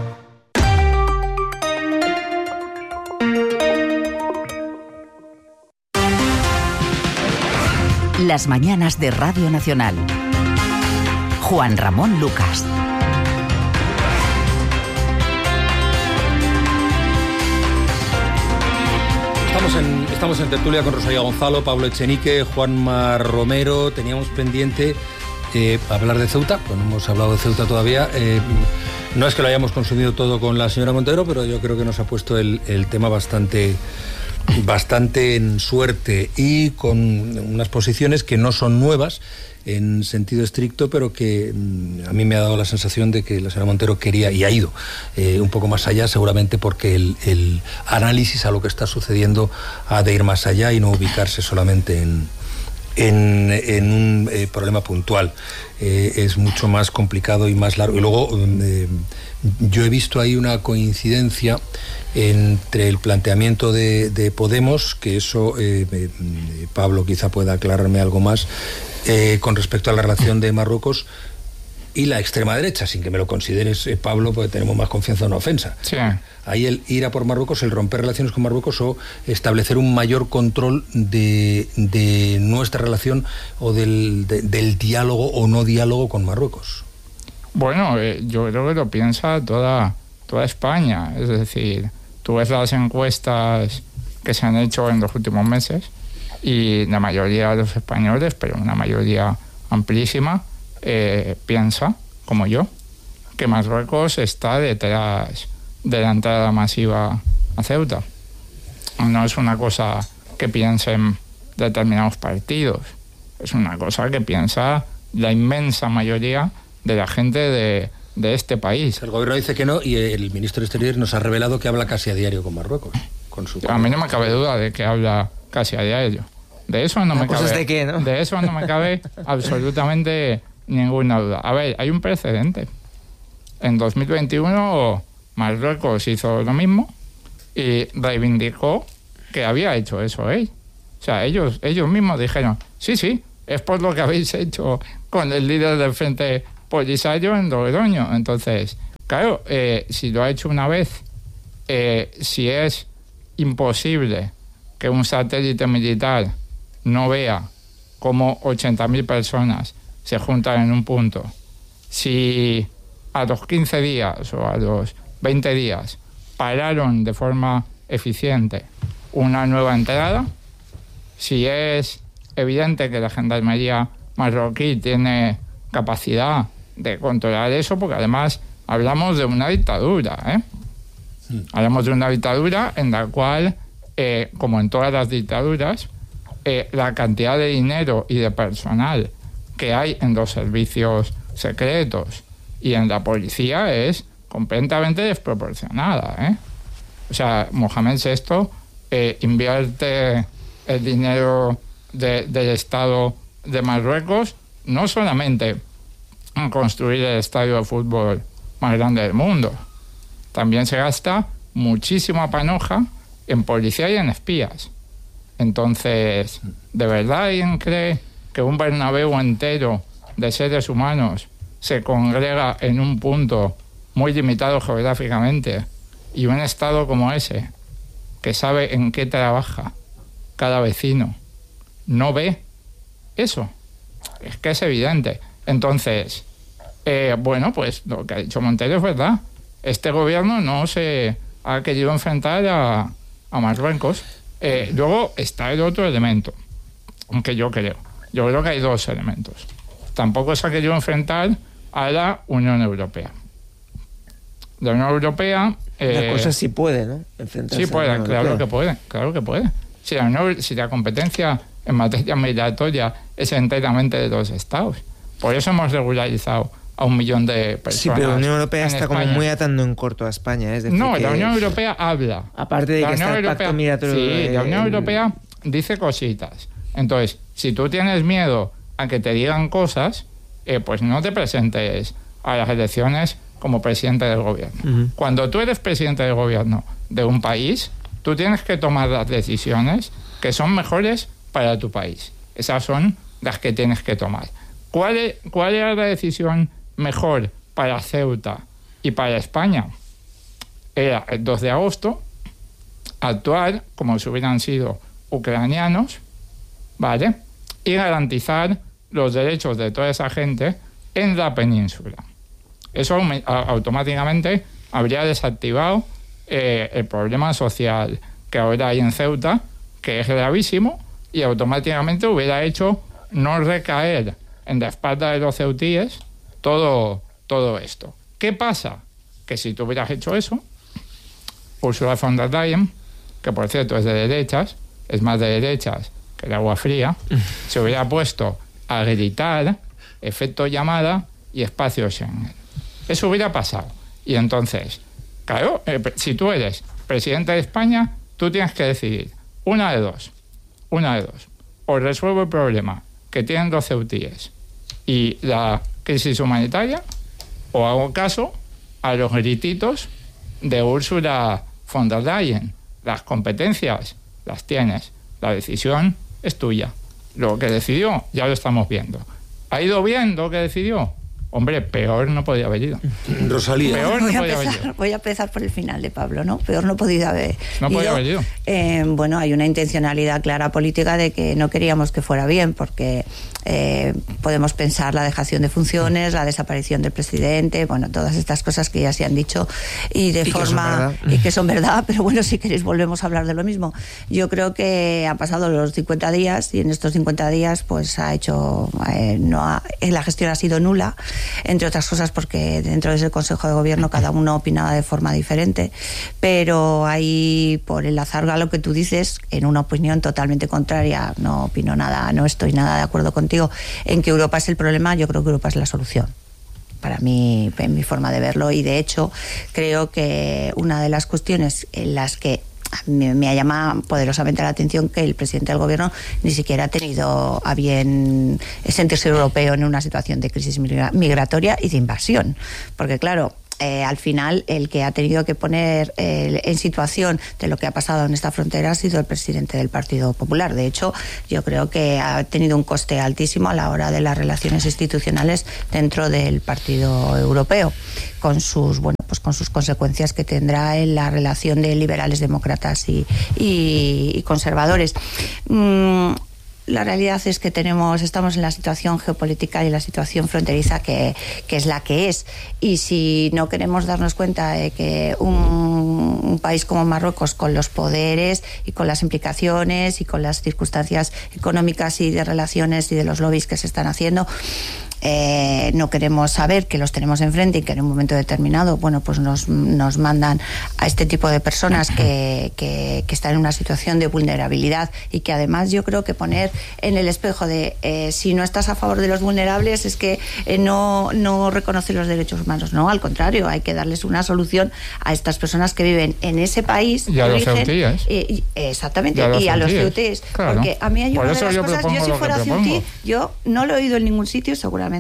Las mañanas de Radio Nacional. Juan Ramón Lucas. Estamos en tertulia con Rosalía Gonzalo, Pablo Echenique, Juanma Romero. Teníamos pendiente hablar de Ceuta, pues no hemos hablado de Ceuta todavía. No es que lo hayamos consumido todo con la señora Montero, pero yo creo que nos ha puesto el tema bastante en suerte y con unas posiciones que no son nuevas en sentido estricto, pero que a mí me ha dado la sensación de que la señora Montero quería y ha ido un poco más allá, seguramente porque el análisis a lo que está sucediendo ha de ir más allá y no ubicarse solamente en un problema puntual. Es mucho más complicado y más largo. Y luego yo he visto ahí una coincidencia entre el planteamiento de Podemos, que eso Pablo quizá pueda aclararme algo más, con respecto a la relación de Marruecos, y la extrema derecha, sin que me lo consideres, Pablo, porque tenemos más confianza en una ofensa. Sí. Ahí el ir a por Marruecos, el romper relaciones con Marruecos o establecer un mayor control de nuestra relación o del diálogo o no diálogo con Marruecos. Bueno, yo creo que lo piensa toda España. Es decir, tú ves las encuestas que se han hecho en los últimos meses y la mayoría de los españoles, pero una mayoría amplísima, piensa, como yo, que Marruecos está detrás de la entrada masiva a Ceuta. No es una cosa que piensen determinados partidos, es una cosa que piensa la inmensa mayoría de la gente de de este país. El gobierno dice que no y el ministro de Exteriores nos ha revelado que habla casi a diario con Marruecos. A mí no me cabe duda de que habla casi a diario. De eso no me cabe. ¿De qué, no? De eso no me cabe absolutamente ninguna duda. A ver, hay un precedente. En 2021 Marruecos hizo lo mismo y reivindicó que había hecho eso él. O sea, ellos mismos dijeron, sí, es por lo que habéis hecho con el líder del Frente Polisario en Logroño. Entonces, claro, si lo ha hecho una vez, si es imposible que un satélite militar no vea cómo 80.000 personas se juntan en un punto, si a los 15 días o a los 20 días pararon de forma eficiente una nueva entrada, si es evidente que la gendarmería marroquí tiene capacidad de controlar eso, porque además hablamos de una dictadura, Hablamos de una dictadura en la cual, como en todas las dictaduras, la cantidad de dinero y de personal que hay en los servicios secretos y en la policía es completamente desproporcionada, O sea, Mohamed VI invierte el dinero del Estado de Marruecos no solamente en construir el estadio de fútbol más grande del mundo, también se gasta muchísima panoja en policía y en espías. Entonces, ¿de verdad alguien cree que un Bernabéu entero de seres humanos se congrega en un punto muy limitado geográficamente y un Estado como ese, que sabe en qué trabaja cada vecino, no ve eso? Es que es evidente. Entonces, pues lo que ha dicho Montero es verdad. Este gobierno no se ha querido enfrentar a Marruecos. Luego está el otro elemento, aunque yo creo que hay dos elementos. Tampoco se ha querido enfrentar a la Unión Europea. La Unión Europea... la cosa sí puede, ¿no? Sí puede, claro que puede. Si la competencia en materia migratoria es enteramente de los Estados. Por eso hemos regularizado a 1 millón de personas. Sí, pero la Unión Europea está España. como muy atando en corto a España. Es decir, no, la Unión Europea habla. Aparte de que está el pacto migratorio... Sí, la Unión Europea dice cositas. Entonces, si tú tienes miedo a que te digan cosas, pues no te presentes a las elecciones como presidente del gobierno. Uh-huh. Cuando tú eres presidente del gobierno de un país, tú tienes que tomar las decisiones que son mejores para tu país. Esas son las que tienes que tomar. ¿Cuál era la decisión mejor para Ceuta y para España? Era el 2 de agosto actuar como si hubieran sido ucranianos, ¿vale? Y garantizar los derechos de toda esa gente en la península. Eso automáticamente habría desactivado el problema social que ahora hay en Ceuta, que es gravísimo, y automáticamente hubiera hecho no recaer en la espalda de los ceutíes todo esto. ¿Qué pasa? Que si tú hubieras hecho eso, Ursula von der Leyen, que por cierto es de derechas, es más de derechas que el agua fría, se hubiera puesto a gritar efecto llamada y espacio Schengen. Eso hubiera pasado. Y entonces, claro, si tú eres presidente de España, tú tienes que decidir una de dos. O resuelvo el problema que tienen los ceutíes y la crisis humanitaria, o hago caso a los grititos de Ursula von der Leyen. Las competencias las tienes, la decisión es tuya. Lo que decidió ya lo estamos viendo. ¿Ha ido bien lo que decidió? Hombre, peor no podía haber ido. Rosalía. Peor no podía haber ido. Voy a empezar por el final de Pablo, ¿no? Peor no podía haber No podía haber ido. Bueno, hay una intencionalidad clara política de que no queríamos que fuera bien, porque podemos pensar la dejación de funciones, la desaparición del presidente, bueno, todas estas cosas que ya se han dicho y de forma... y que son verdad, pero bueno, si queréis volvemos a hablar de lo mismo. Yo creo que han pasado los 50 días y en estos 50 días pues ha hecho... la gestión ha sido nula, entre otras cosas porque dentro de ese Consejo de Gobierno cada uno opinaba de forma diferente, pero ahí, por enlazar a lo que tú dices, en una opinión totalmente contraria, no opino nada, no estoy nada de acuerdo contigo en que Europa es el problema, yo creo que Europa es la solución. para mí, en mi forma de verlo, y de hecho creo que una de las cuestiones en las que me ha llamado poderosamente la atención que el presidente del gobierno ni siquiera ha tenido a bien sentirse europeo en una situación de crisis migratoria y de invasión, porque claro, al final el que ha tenido que poner en situación de lo que ha pasado en esta frontera ha sido el presidente del Partido Popular. De hecho, yo creo que ha tenido un coste altísimo a la hora de las relaciones institucionales dentro del Partido Europeo, con sus con sus consecuencias que tendrá en la relación de liberales, demócratas y conservadores. La realidad es que estamos en la situación geopolítica y la situación fronteriza que es la que es. Y si no queremos darnos cuenta de que un país como Marruecos, con los poderes y con las implicaciones y con las circunstancias económicas y de relaciones y de los lobbies que se están haciendo, no queremos saber que los tenemos enfrente y que en un momento determinado, pues nos mandan a este tipo de personas que están en una situación de vulnerabilidad, y que además yo creo que poner en el espejo de si no estás a favor de los vulnerables es que no reconoces los derechos humanos. No, al contrario, hay que darles una solución a estas personas que viven en ese país y a los ceutíes. Exactamente, y a los ceutíes. Claro. Porque a mí hay una de las cosas, yo si fuera ceutí, yo no lo he oído en ningún sitio, seguramente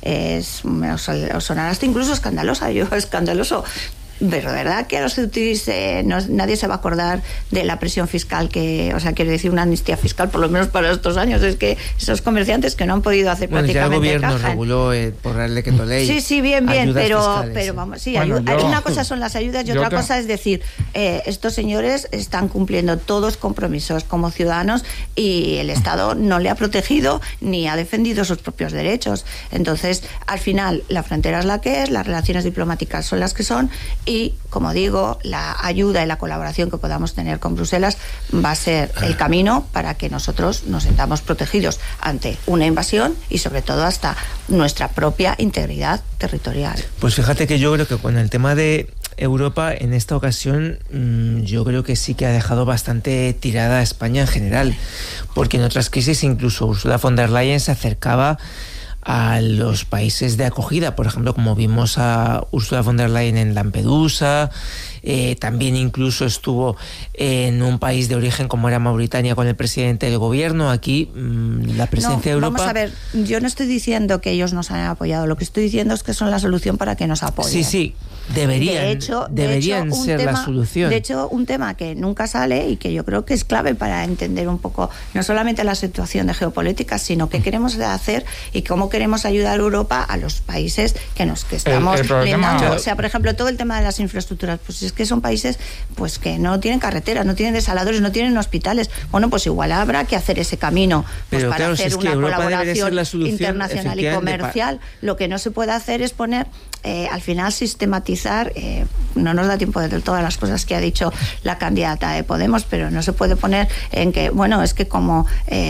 os sonará hasta incluso escandaloso. Pero verdad que a los ceutíes nadie se va a acordar de la presión fiscal quiero decir, una amnistía fiscal, por lo menos para estos años. Es que esos comerciantes que no han podido hacer prácticamente ya el gobierno reguló por la ley. Sí, bien, pero vamos, sí, una cosa son las ayudas y otra cosa es decir, estos señores están cumpliendo todos compromisos como ciudadanos y el Estado no le ha protegido ni ha defendido sus propios derechos. Entonces, al final, la frontera es la que es, las relaciones diplomáticas son las que son, y, como digo, la ayuda y la colaboración que podamos tener con Bruselas va a ser el camino para que nosotros nos sintamos protegidos ante una invasión y, sobre todo, hasta nuestra propia integridad territorial. Pues fíjate que yo creo que con el tema de Europa, en esta ocasión, yo creo que sí que ha dejado bastante tirada a España en general, porque en otras crisis incluso Ursula von der Leyen se acercaba a los países de acogida, por ejemplo, como vimos a Ursula von der Leyen en Lampedusa, también incluso estuvo en un país de origen como era Mauritania con el presidente del gobierno. Aquí la presencia de Europa... Vamos a ver, yo no estoy diciendo que ellos nos han apoyado, lo que estoy diciendo es que son la solución para que nos apoyen. Sí, deberían ser la solución. De hecho, un tema que nunca sale y que yo creo que es clave para entender un poco no solamente la situación de geopolítica, sino qué queremos hacer y cómo queremos ayudar a Europa, a los países que estamos brindando. O sea, por ejemplo, todo el tema de las infraestructuras, pues es que son países que no tienen carreteras, no tienen desaladores, no tienen hospitales. Bueno, pues igual habrá que hacer ese camino para hacer una colaboración internacional y comercial. Lo que no se puede hacer es poner, al final, sistematizar, no nos da tiempo de todas las cosas que ha dicho la candidata de Podemos, pero no se puede poner en que, es que como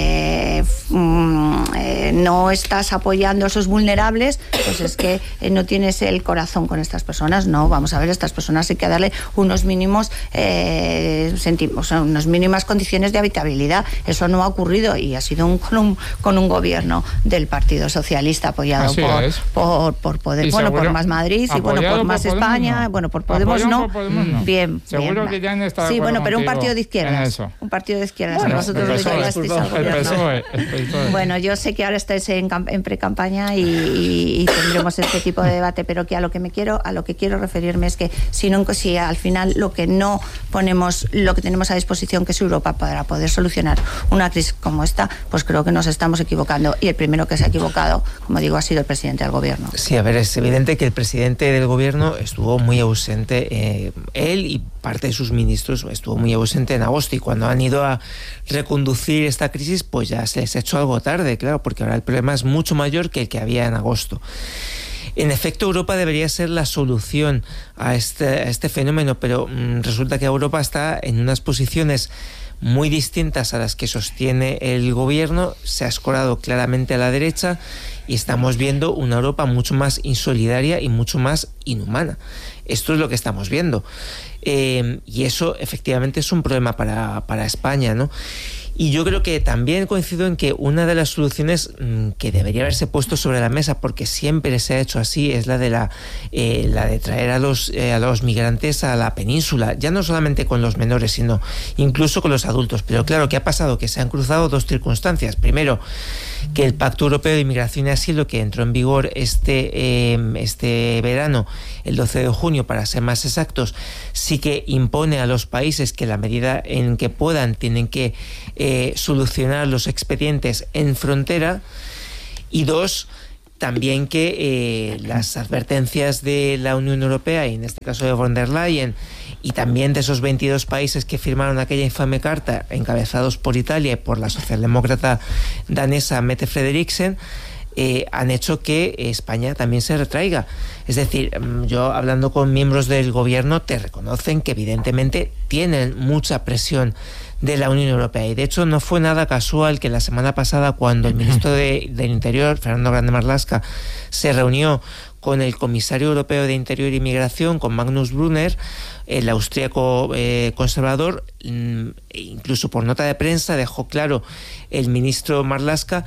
no estás apoyando a esos vulnerables, pues es que no tienes el corazón con estas personas. No, vamos a ver, estas personas hay que darle unos mínimos unas mínimas condiciones de habitabilidad. Eso no ha ocurrido y ha sido con un gobierno del Partido Socialista apoyado por Podemos, por Más Madrid y por Más España, por Podemos no. Bien, seguro que ya han estado pero un partido de izquierdas. Un partido de izquierdas. Vosotros llegasteis al gobierno. Bueno, yo sé que ahora estáis en pre-campaña y tendremos este tipo de debate, pero que a lo que quiero referirme es que si al final lo que tenemos a disposición, que es Europa, para poder solucionar una crisis como esta, pues creo que nos estamos equivocando, y el primero que se ha equivocado, como digo, ha sido el presidente del gobierno. Sí, a ver, es evidente que el presidente del gobierno estuvo muy ausente, él y parte de sus ministros estuvo muy ausente en agosto, y cuando han ido a reconducir esta crisis, pues ya se les ha hecho algo tarde, claro, porque ahora el problema es mucho mayor que el que había en agosto. En efecto, Europa debería ser la solución a este fenómeno, pero resulta que Europa está en unas posiciones muy distintas a las que sostiene el gobierno, se ha escorado claramente a la derecha y estamos viendo una Europa mucho más insolidaria y mucho más inhumana. Esto es lo que estamos viendo. Y eso efectivamente es un problema para España, ¿no? Y yo creo que también coincido en que una de las soluciones que debería haberse puesto sobre la mesa, porque siempre se ha hecho así, es la de traer a los migrantes a la península, ya no solamente con los menores, sino incluso con los adultos. Pero claro, ¿qué ha pasado? Que se han cruzado dos circunstancias. Primero, que el Pacto Europeo de Inmigración y Asilo, que entró en vigor este verano, el 12 de junio para ser más exactos, sí que impone a los países que en la medida en que puedan tienen que solucionar los expedientes en frontera. Y dos, también que las advertencias de la Unión Europea, y en este caso de von der Leyen, y también de esos 22 países que firmaron aquella infame carta, encabezados por Italia y por la socialdemócrata danesa Mette Frederiksen, han hecho que España también se retraiga. Es decir, yo hablando con miembros del gobierno te reconocen que evidentemente tienen mucha presión de la Unión Europea, y de hecho no fue nada casual que la semana pasada, cuando el ministro del Interior, Fernando Grande Marlaska, se reunió con el comisario europeo de Interior y Migración, con Magnus Brunner, el austríaco conservador, incluso por nota de prensa dejó claro el ministro Marlaska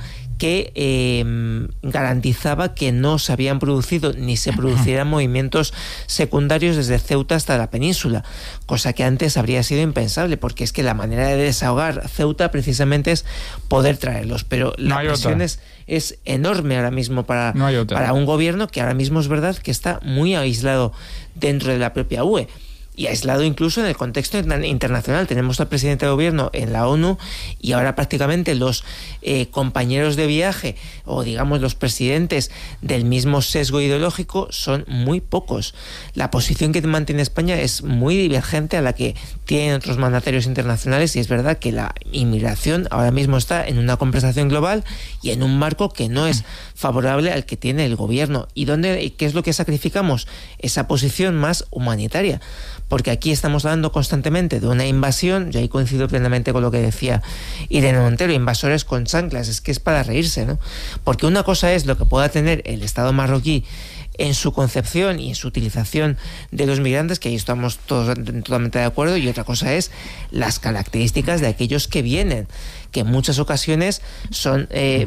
que garantizaba que no se habían producido ni se producirán movimientos secundarios desde Ceuta hasta la península, cosa que antes habría sido impensable, porque es que la manera de desahogar Ceuta precisamente es poder traerlos, pero la presión es enorme ahora mismo para un gobierno que ahora mismo es verdad que está muy aislado dentro de la propia UE. Y aislado incluso en el contexto internacional. Tenemos al presidente de gobierno en la ONU y ahora prácticamente los compañeros de viaje, o digamos los presidentes del mismo sesgo ideológico, son muy pocos. La posición que mantiene España es muy divergente a la que tienen otros mandatarios internacionales, y es verdad que la inmigración ahora mismo está en una conversación global y en un marco que no es favorable al que tiene el gobierno. ¿Y qué es lo que sacrificamos? Esa posición más humanitaria. Porque aquí estamos hablando constantemente de una invasión, yo ahí coincido plenamente con lo que decía Irene Montero, invasores con chanclas, es que es para reírse, ¿no? Porque una cosa es lo que pueda tener el Estado marroquí en su concepción y en su utilización de los migrantes, que ahí estamos todos totalmente de acuerdo, y otra cosa es las características de aquellos que vienen, que en muchas ocasiones son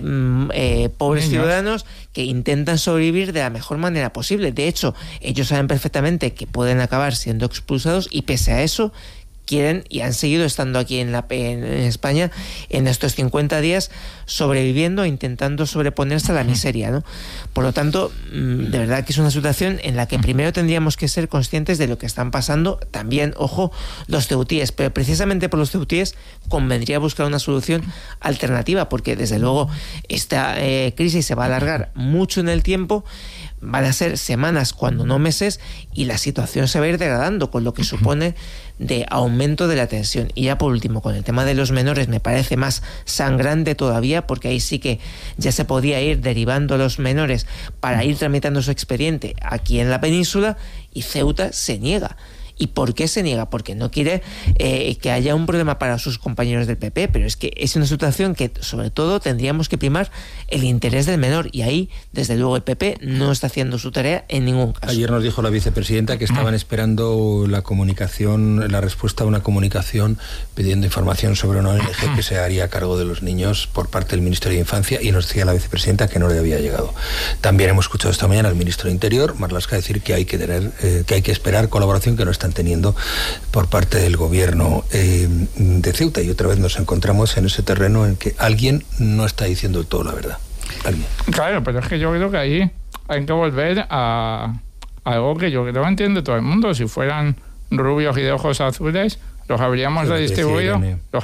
pobres ciudadanos que intentan sobrevivir de la mejor manera posible. De hecho, ellos saben perfectamente que pueden acabar siendo expulsados, y pese a eso quieren y han seguido estando aquí en España en estos 50 días, sobreviviendo e intentando sobreponerse a la miseria, ¿no? Por lo tanto, de verdad que es una situación en la que primero tendríamos que ser conscientes de lo que están pasando. También, ojo, los ceutíes, pero precisamente por los ceutíes convendría buscar una solución alternativa, porque desde luego esta crisis se va a alargar mucho en el tiempo. Van a ser semanas, cuando no meses, y la situación se va a ir degradando, con lo que supone de aumento de la tensión. Y ya por último, con el tema de los menores, me parece más sangrante todavía, porque ahí sí que ya se podía ir derivando a los menores para ir tramitando su expediente aquí en la península, y Ceuta se niega. ¿Y por qué se niega? Porque no quiere que haya un problema para sus compañeros del PP, pero es que es una situación que sobre todo tendríamos que primar el interés del menor, y ahí desde luego el PP no está haciendo su tarea en ningún caso. Ayer nos dijo la vicepresidenta que estaban esperando la respuesta a una comunicación pidiendo información sobre una ONG que se haría cargo de los niños por parte del Ministerio de Infancia, y nos decía la vicepresidenta que no le había llegado. También hemos escuchado esta mañana al ministro de Interior, Marlaska, decir que hay que esperar colaboración que no está teniendo por parte del gobierno de Ceuta, y otra vez nos encontramos en ese terreno en que alguien no está diciendo todo la verdad. ¿Alguien? Claro, pero es que yo creo que ahí hay que volver a algo que yo creo que entiende todo el mundo. Si fueran rubios y de ojos azules, los habríamos redistribuido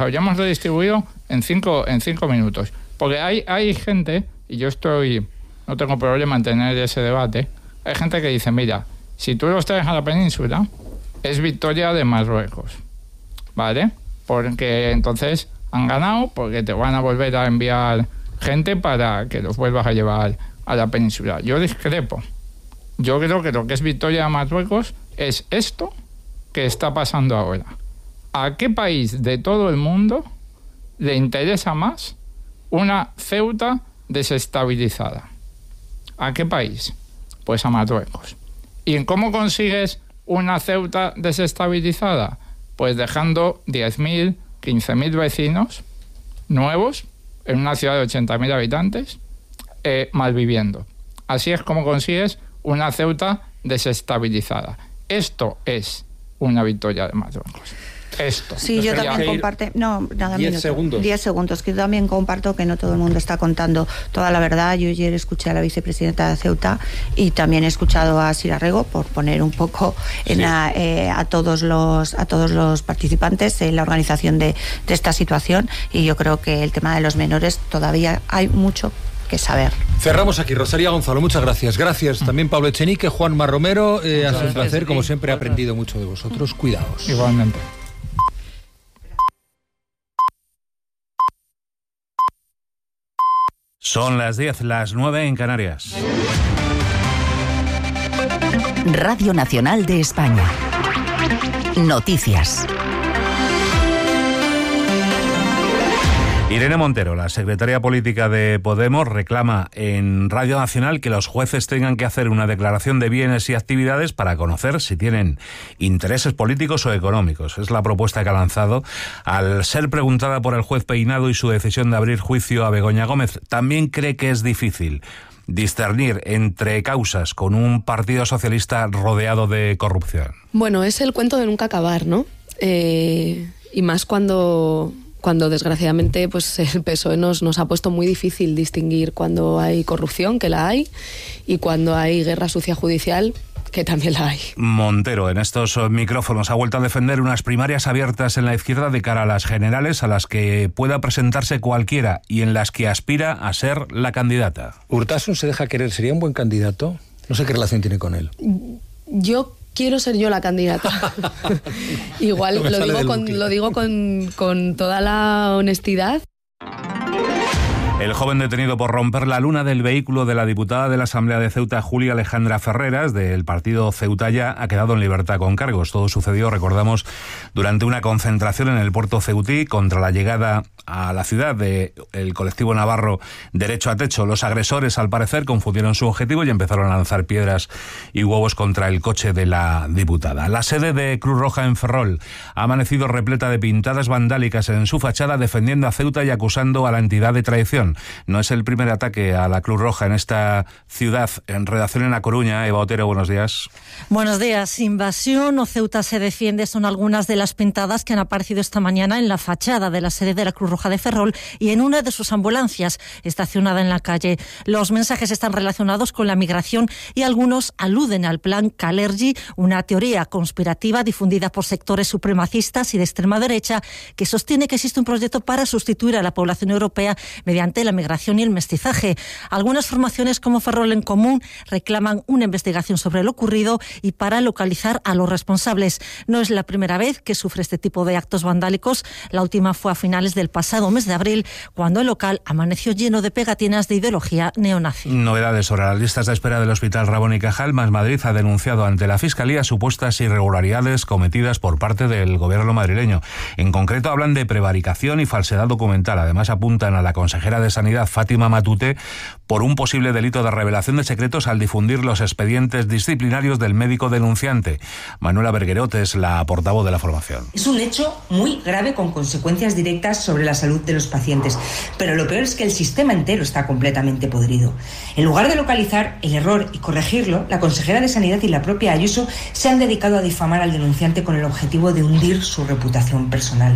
en cinco minutos. Porque hay gente, y yo no tengo problema en tener ese debate, hay gente que dice, mira, si tú los traes a la península, es victoria de Marruecos, ¿vale? Porque entonces han ganado, porque te van a volver a enviar gente para que los vuelvas a llevar a la península. Yo discrepo. Yo creo que lo que es victoria de Marruecos es esto que está pasando ahora. ¿A qué país de todo el mundo le interesa más una Ceuta desestabilizada? ¿A qué país? Pues a Marruecos. ¿Y cómo consigues una Ceuta desestabilizada? Pues dejando 10.000, 15.000 vecinos nuevos en una ciudad de 80.000 habitantes, malviviendo. Así es como consigues una Ceuta desestabilizada. Esto es una victoria de Marruecos. Esto. Sí, yo también comparto. No, nada, 10 segundos. 10 segundos. Que yo también comparto que no todo el mundo está contando toda la verdad. Yo ayer escuché a la vicepresidenta de Ceuta y también he escuchado a Sira Rego, por poner un poco a todos los participantes en la organización de esta situación. Y yo creo que el tema de los menores todavía hay mucho que saber. Cerramos aquí. Rosalía Gonzalo, muchas gracias. Gracias también Pablo Echenique, Juanma Romero. Ha sido un placer, como siempre he aprendido mucho de vosotros. Cuidaos. Igualmente. Son las 10, las 9 en Canarias. Radio Nacional de España. Noticias. Irene Montero, la secretaria política de Podemos, reclama en Radio Nacional que los jueces tengan que hacer una declaración de bienes y actividades para conocer si tienen intereses políticos o económicos. Es la propuesta que ha lanzado al ser preguntada por el juez Peinado y su decisión de abrir juicio a Begoña Gómez. También cree que es difícil discernir entre causas con un partido socialista rodeado de corrupción. Bueno, es el cuento de nunca acabar, ¿no? Y más cuando desgraciadamente pues el PSOE nos ha puesto muy difícil distinguir cuando hay corrupción, que la hay, y cuando hay guerra sucia judicial, que también la hay. Montero, en estos micrófonos, ha vuelto a defender unas primarias abiertas en la izquierda de cara a las generales, a las que pueda presentarse cualquiera y en las que aspira a ser la candidata. ¿Urtasun se deja querer? ¿Sería un buen candidato? No sé qué relación tiene con él. Yo quiero ser yo la candidata. Igual lo digo con toda la honestidad. El joven detenido por romper la luna del vehículo de la diputada de la Asamblea de Ceuta, Julia Alejandra Ferreras, del partido Ceuta Ya, ha quedado en libertad con cargos. Todo sucedió, recordamos, durante una concentración en el puerto ceutí contra la llegada a la ciudad del colectivo navarro Derecho a Techo. Los agresores, al parecer, confundieron su objetivo y empezaron a lanzar piedras y huevos contra el coche de la diputada. La sede de Cruz Roja en Ferrol ha amanecido repleta de pintadas vandálicas en su fachada, defendiendo a Ceuta y acusando a la entidad de traición. No es el primer ataque a la Cruz Roja en esta ciudad. En redacción en A Coruña, Eva Otero, buenos días. Buenos días. Invasión o Ceuta se defiende son algunas de las pintadas que han aparecido esta mañana en la fachada de la sede de la Cruz Roja de Ferrol y en una de sus ambulancias estacionada en la calle. Los mensajes están relacionados con la migración y algunos aluden al plan Kalergi, una teoría conspirativa difundida por sectores supremacistas y de extrema derecha que sostiene que existe un proyecto para sustituir a la población europea mediante la migración y el mestizaje. Algunas formaciones como Ferrol en Común reclaman una investigación sobre lo ocurrido y para localizar a los responsables. No es la primera vez que sufre este tipo de actos vandálicos. La última fue a finales del pasado mes de abril, cuando el local amaneció lleno de pegatinas de ideología neonazi. Novedades sobre las listas de espera del Hospital Ramón y Cajal. Más Madrid ha denunciado ante la Fiscalía supuestas irregularidades cometidas por parte del gobierno madrileño. En concreto hablan de prevaricación y falsedad documental. Además apuntan a la consejera de Sanidad, Fátima Matute, por un posible delito de revelación de secretos al difundir los expedientes disciplinarios del médico denunciante. Manuela Berguerot es la portavoz de la formación. Es un hecho muy grave con consecuencias directas sobre la salud de los pacientes, pero lo peor es que el sistema entero está completamente podrido. En lugar de localizar el error y corregirlo, la consejera de Sanidad y la propia Ayuso se han dedicado a difamar al denunciante con el objetivo de hundir su reputación personal.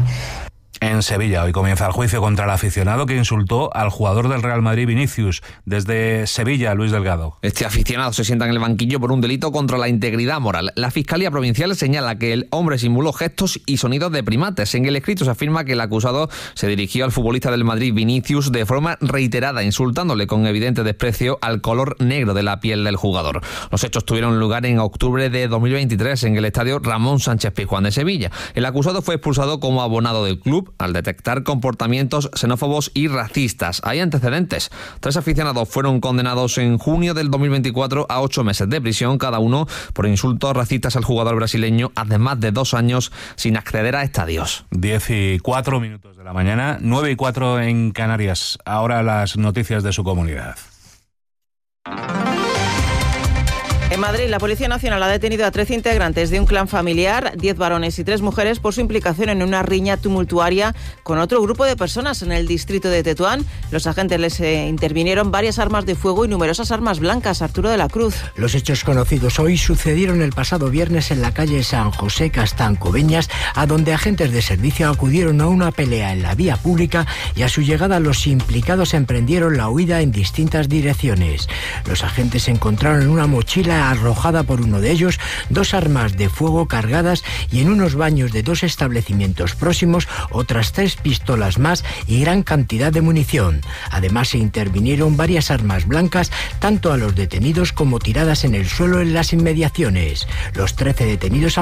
En Sevilla hoy comienza el juicio contra el aficionado que insultó al jugador del Real Madrid, Vinicius. Desde Sevilla, Luis Delgado. Este aficionado se sienta en el banquillo por un delito contra la integridad moral. La Fiscalía Provincial señala que el hombre simuló gestos y sonidos de primates. En el escrito se afirma que el acusado se dirigió al futbolista del Madrid, Vinicius, de forma reiterada, insultándole con evidente desprecio al color negro de la piel del jugador. Los hechos tuvieron lugar en octubre de 2023 en el estadio Ramón Sánchez Pizjuán de Sevilla. El acusado fue expulsado como abonado del club al detectar comportamientos xenófobos y racistas. Hay antecedentes. 3 aficionados fueron condenados en junio del 2024 a 8 meses de prisión cada uno por insultos racistas al jugador brasileño, además de 2 años sin acceder a estadios. 10:04 de la mañana, 9:04 en Canarias. Ahora las noticias de su comunidad. En Madrid, la Policía Nacional ha detenido a 13 integrantes de un clan familiar, 10 varones y 3 mujeres, por su implicación en una riña tumultuaria con otro grupo de personas en el distrito de Tetuán. Los agentes les intervinieron varias armas de fuego y numerosas armas blancas. Arturo de la Cruz. Los hechos conocidos hoy sucedieron el pasado viernes en la calle San José Castán Coveñas, a donde agentes de servicio acudieron a una pelea en la vía pública y a su llegada los implicados emprendieron la huida en distintas direcciones. Los agentes encontraron en una mochila arrojada por uno de ellos 2 armas de fuego cargadas y en unos baños de 2 establecimientos próximos otras 3 pistolas más y gran cantidad de munición. Además se intervinieron varias armas blancas tanto a los detenidos como tiradas en el suelo en las inmediaciones. Los 13 detenidos han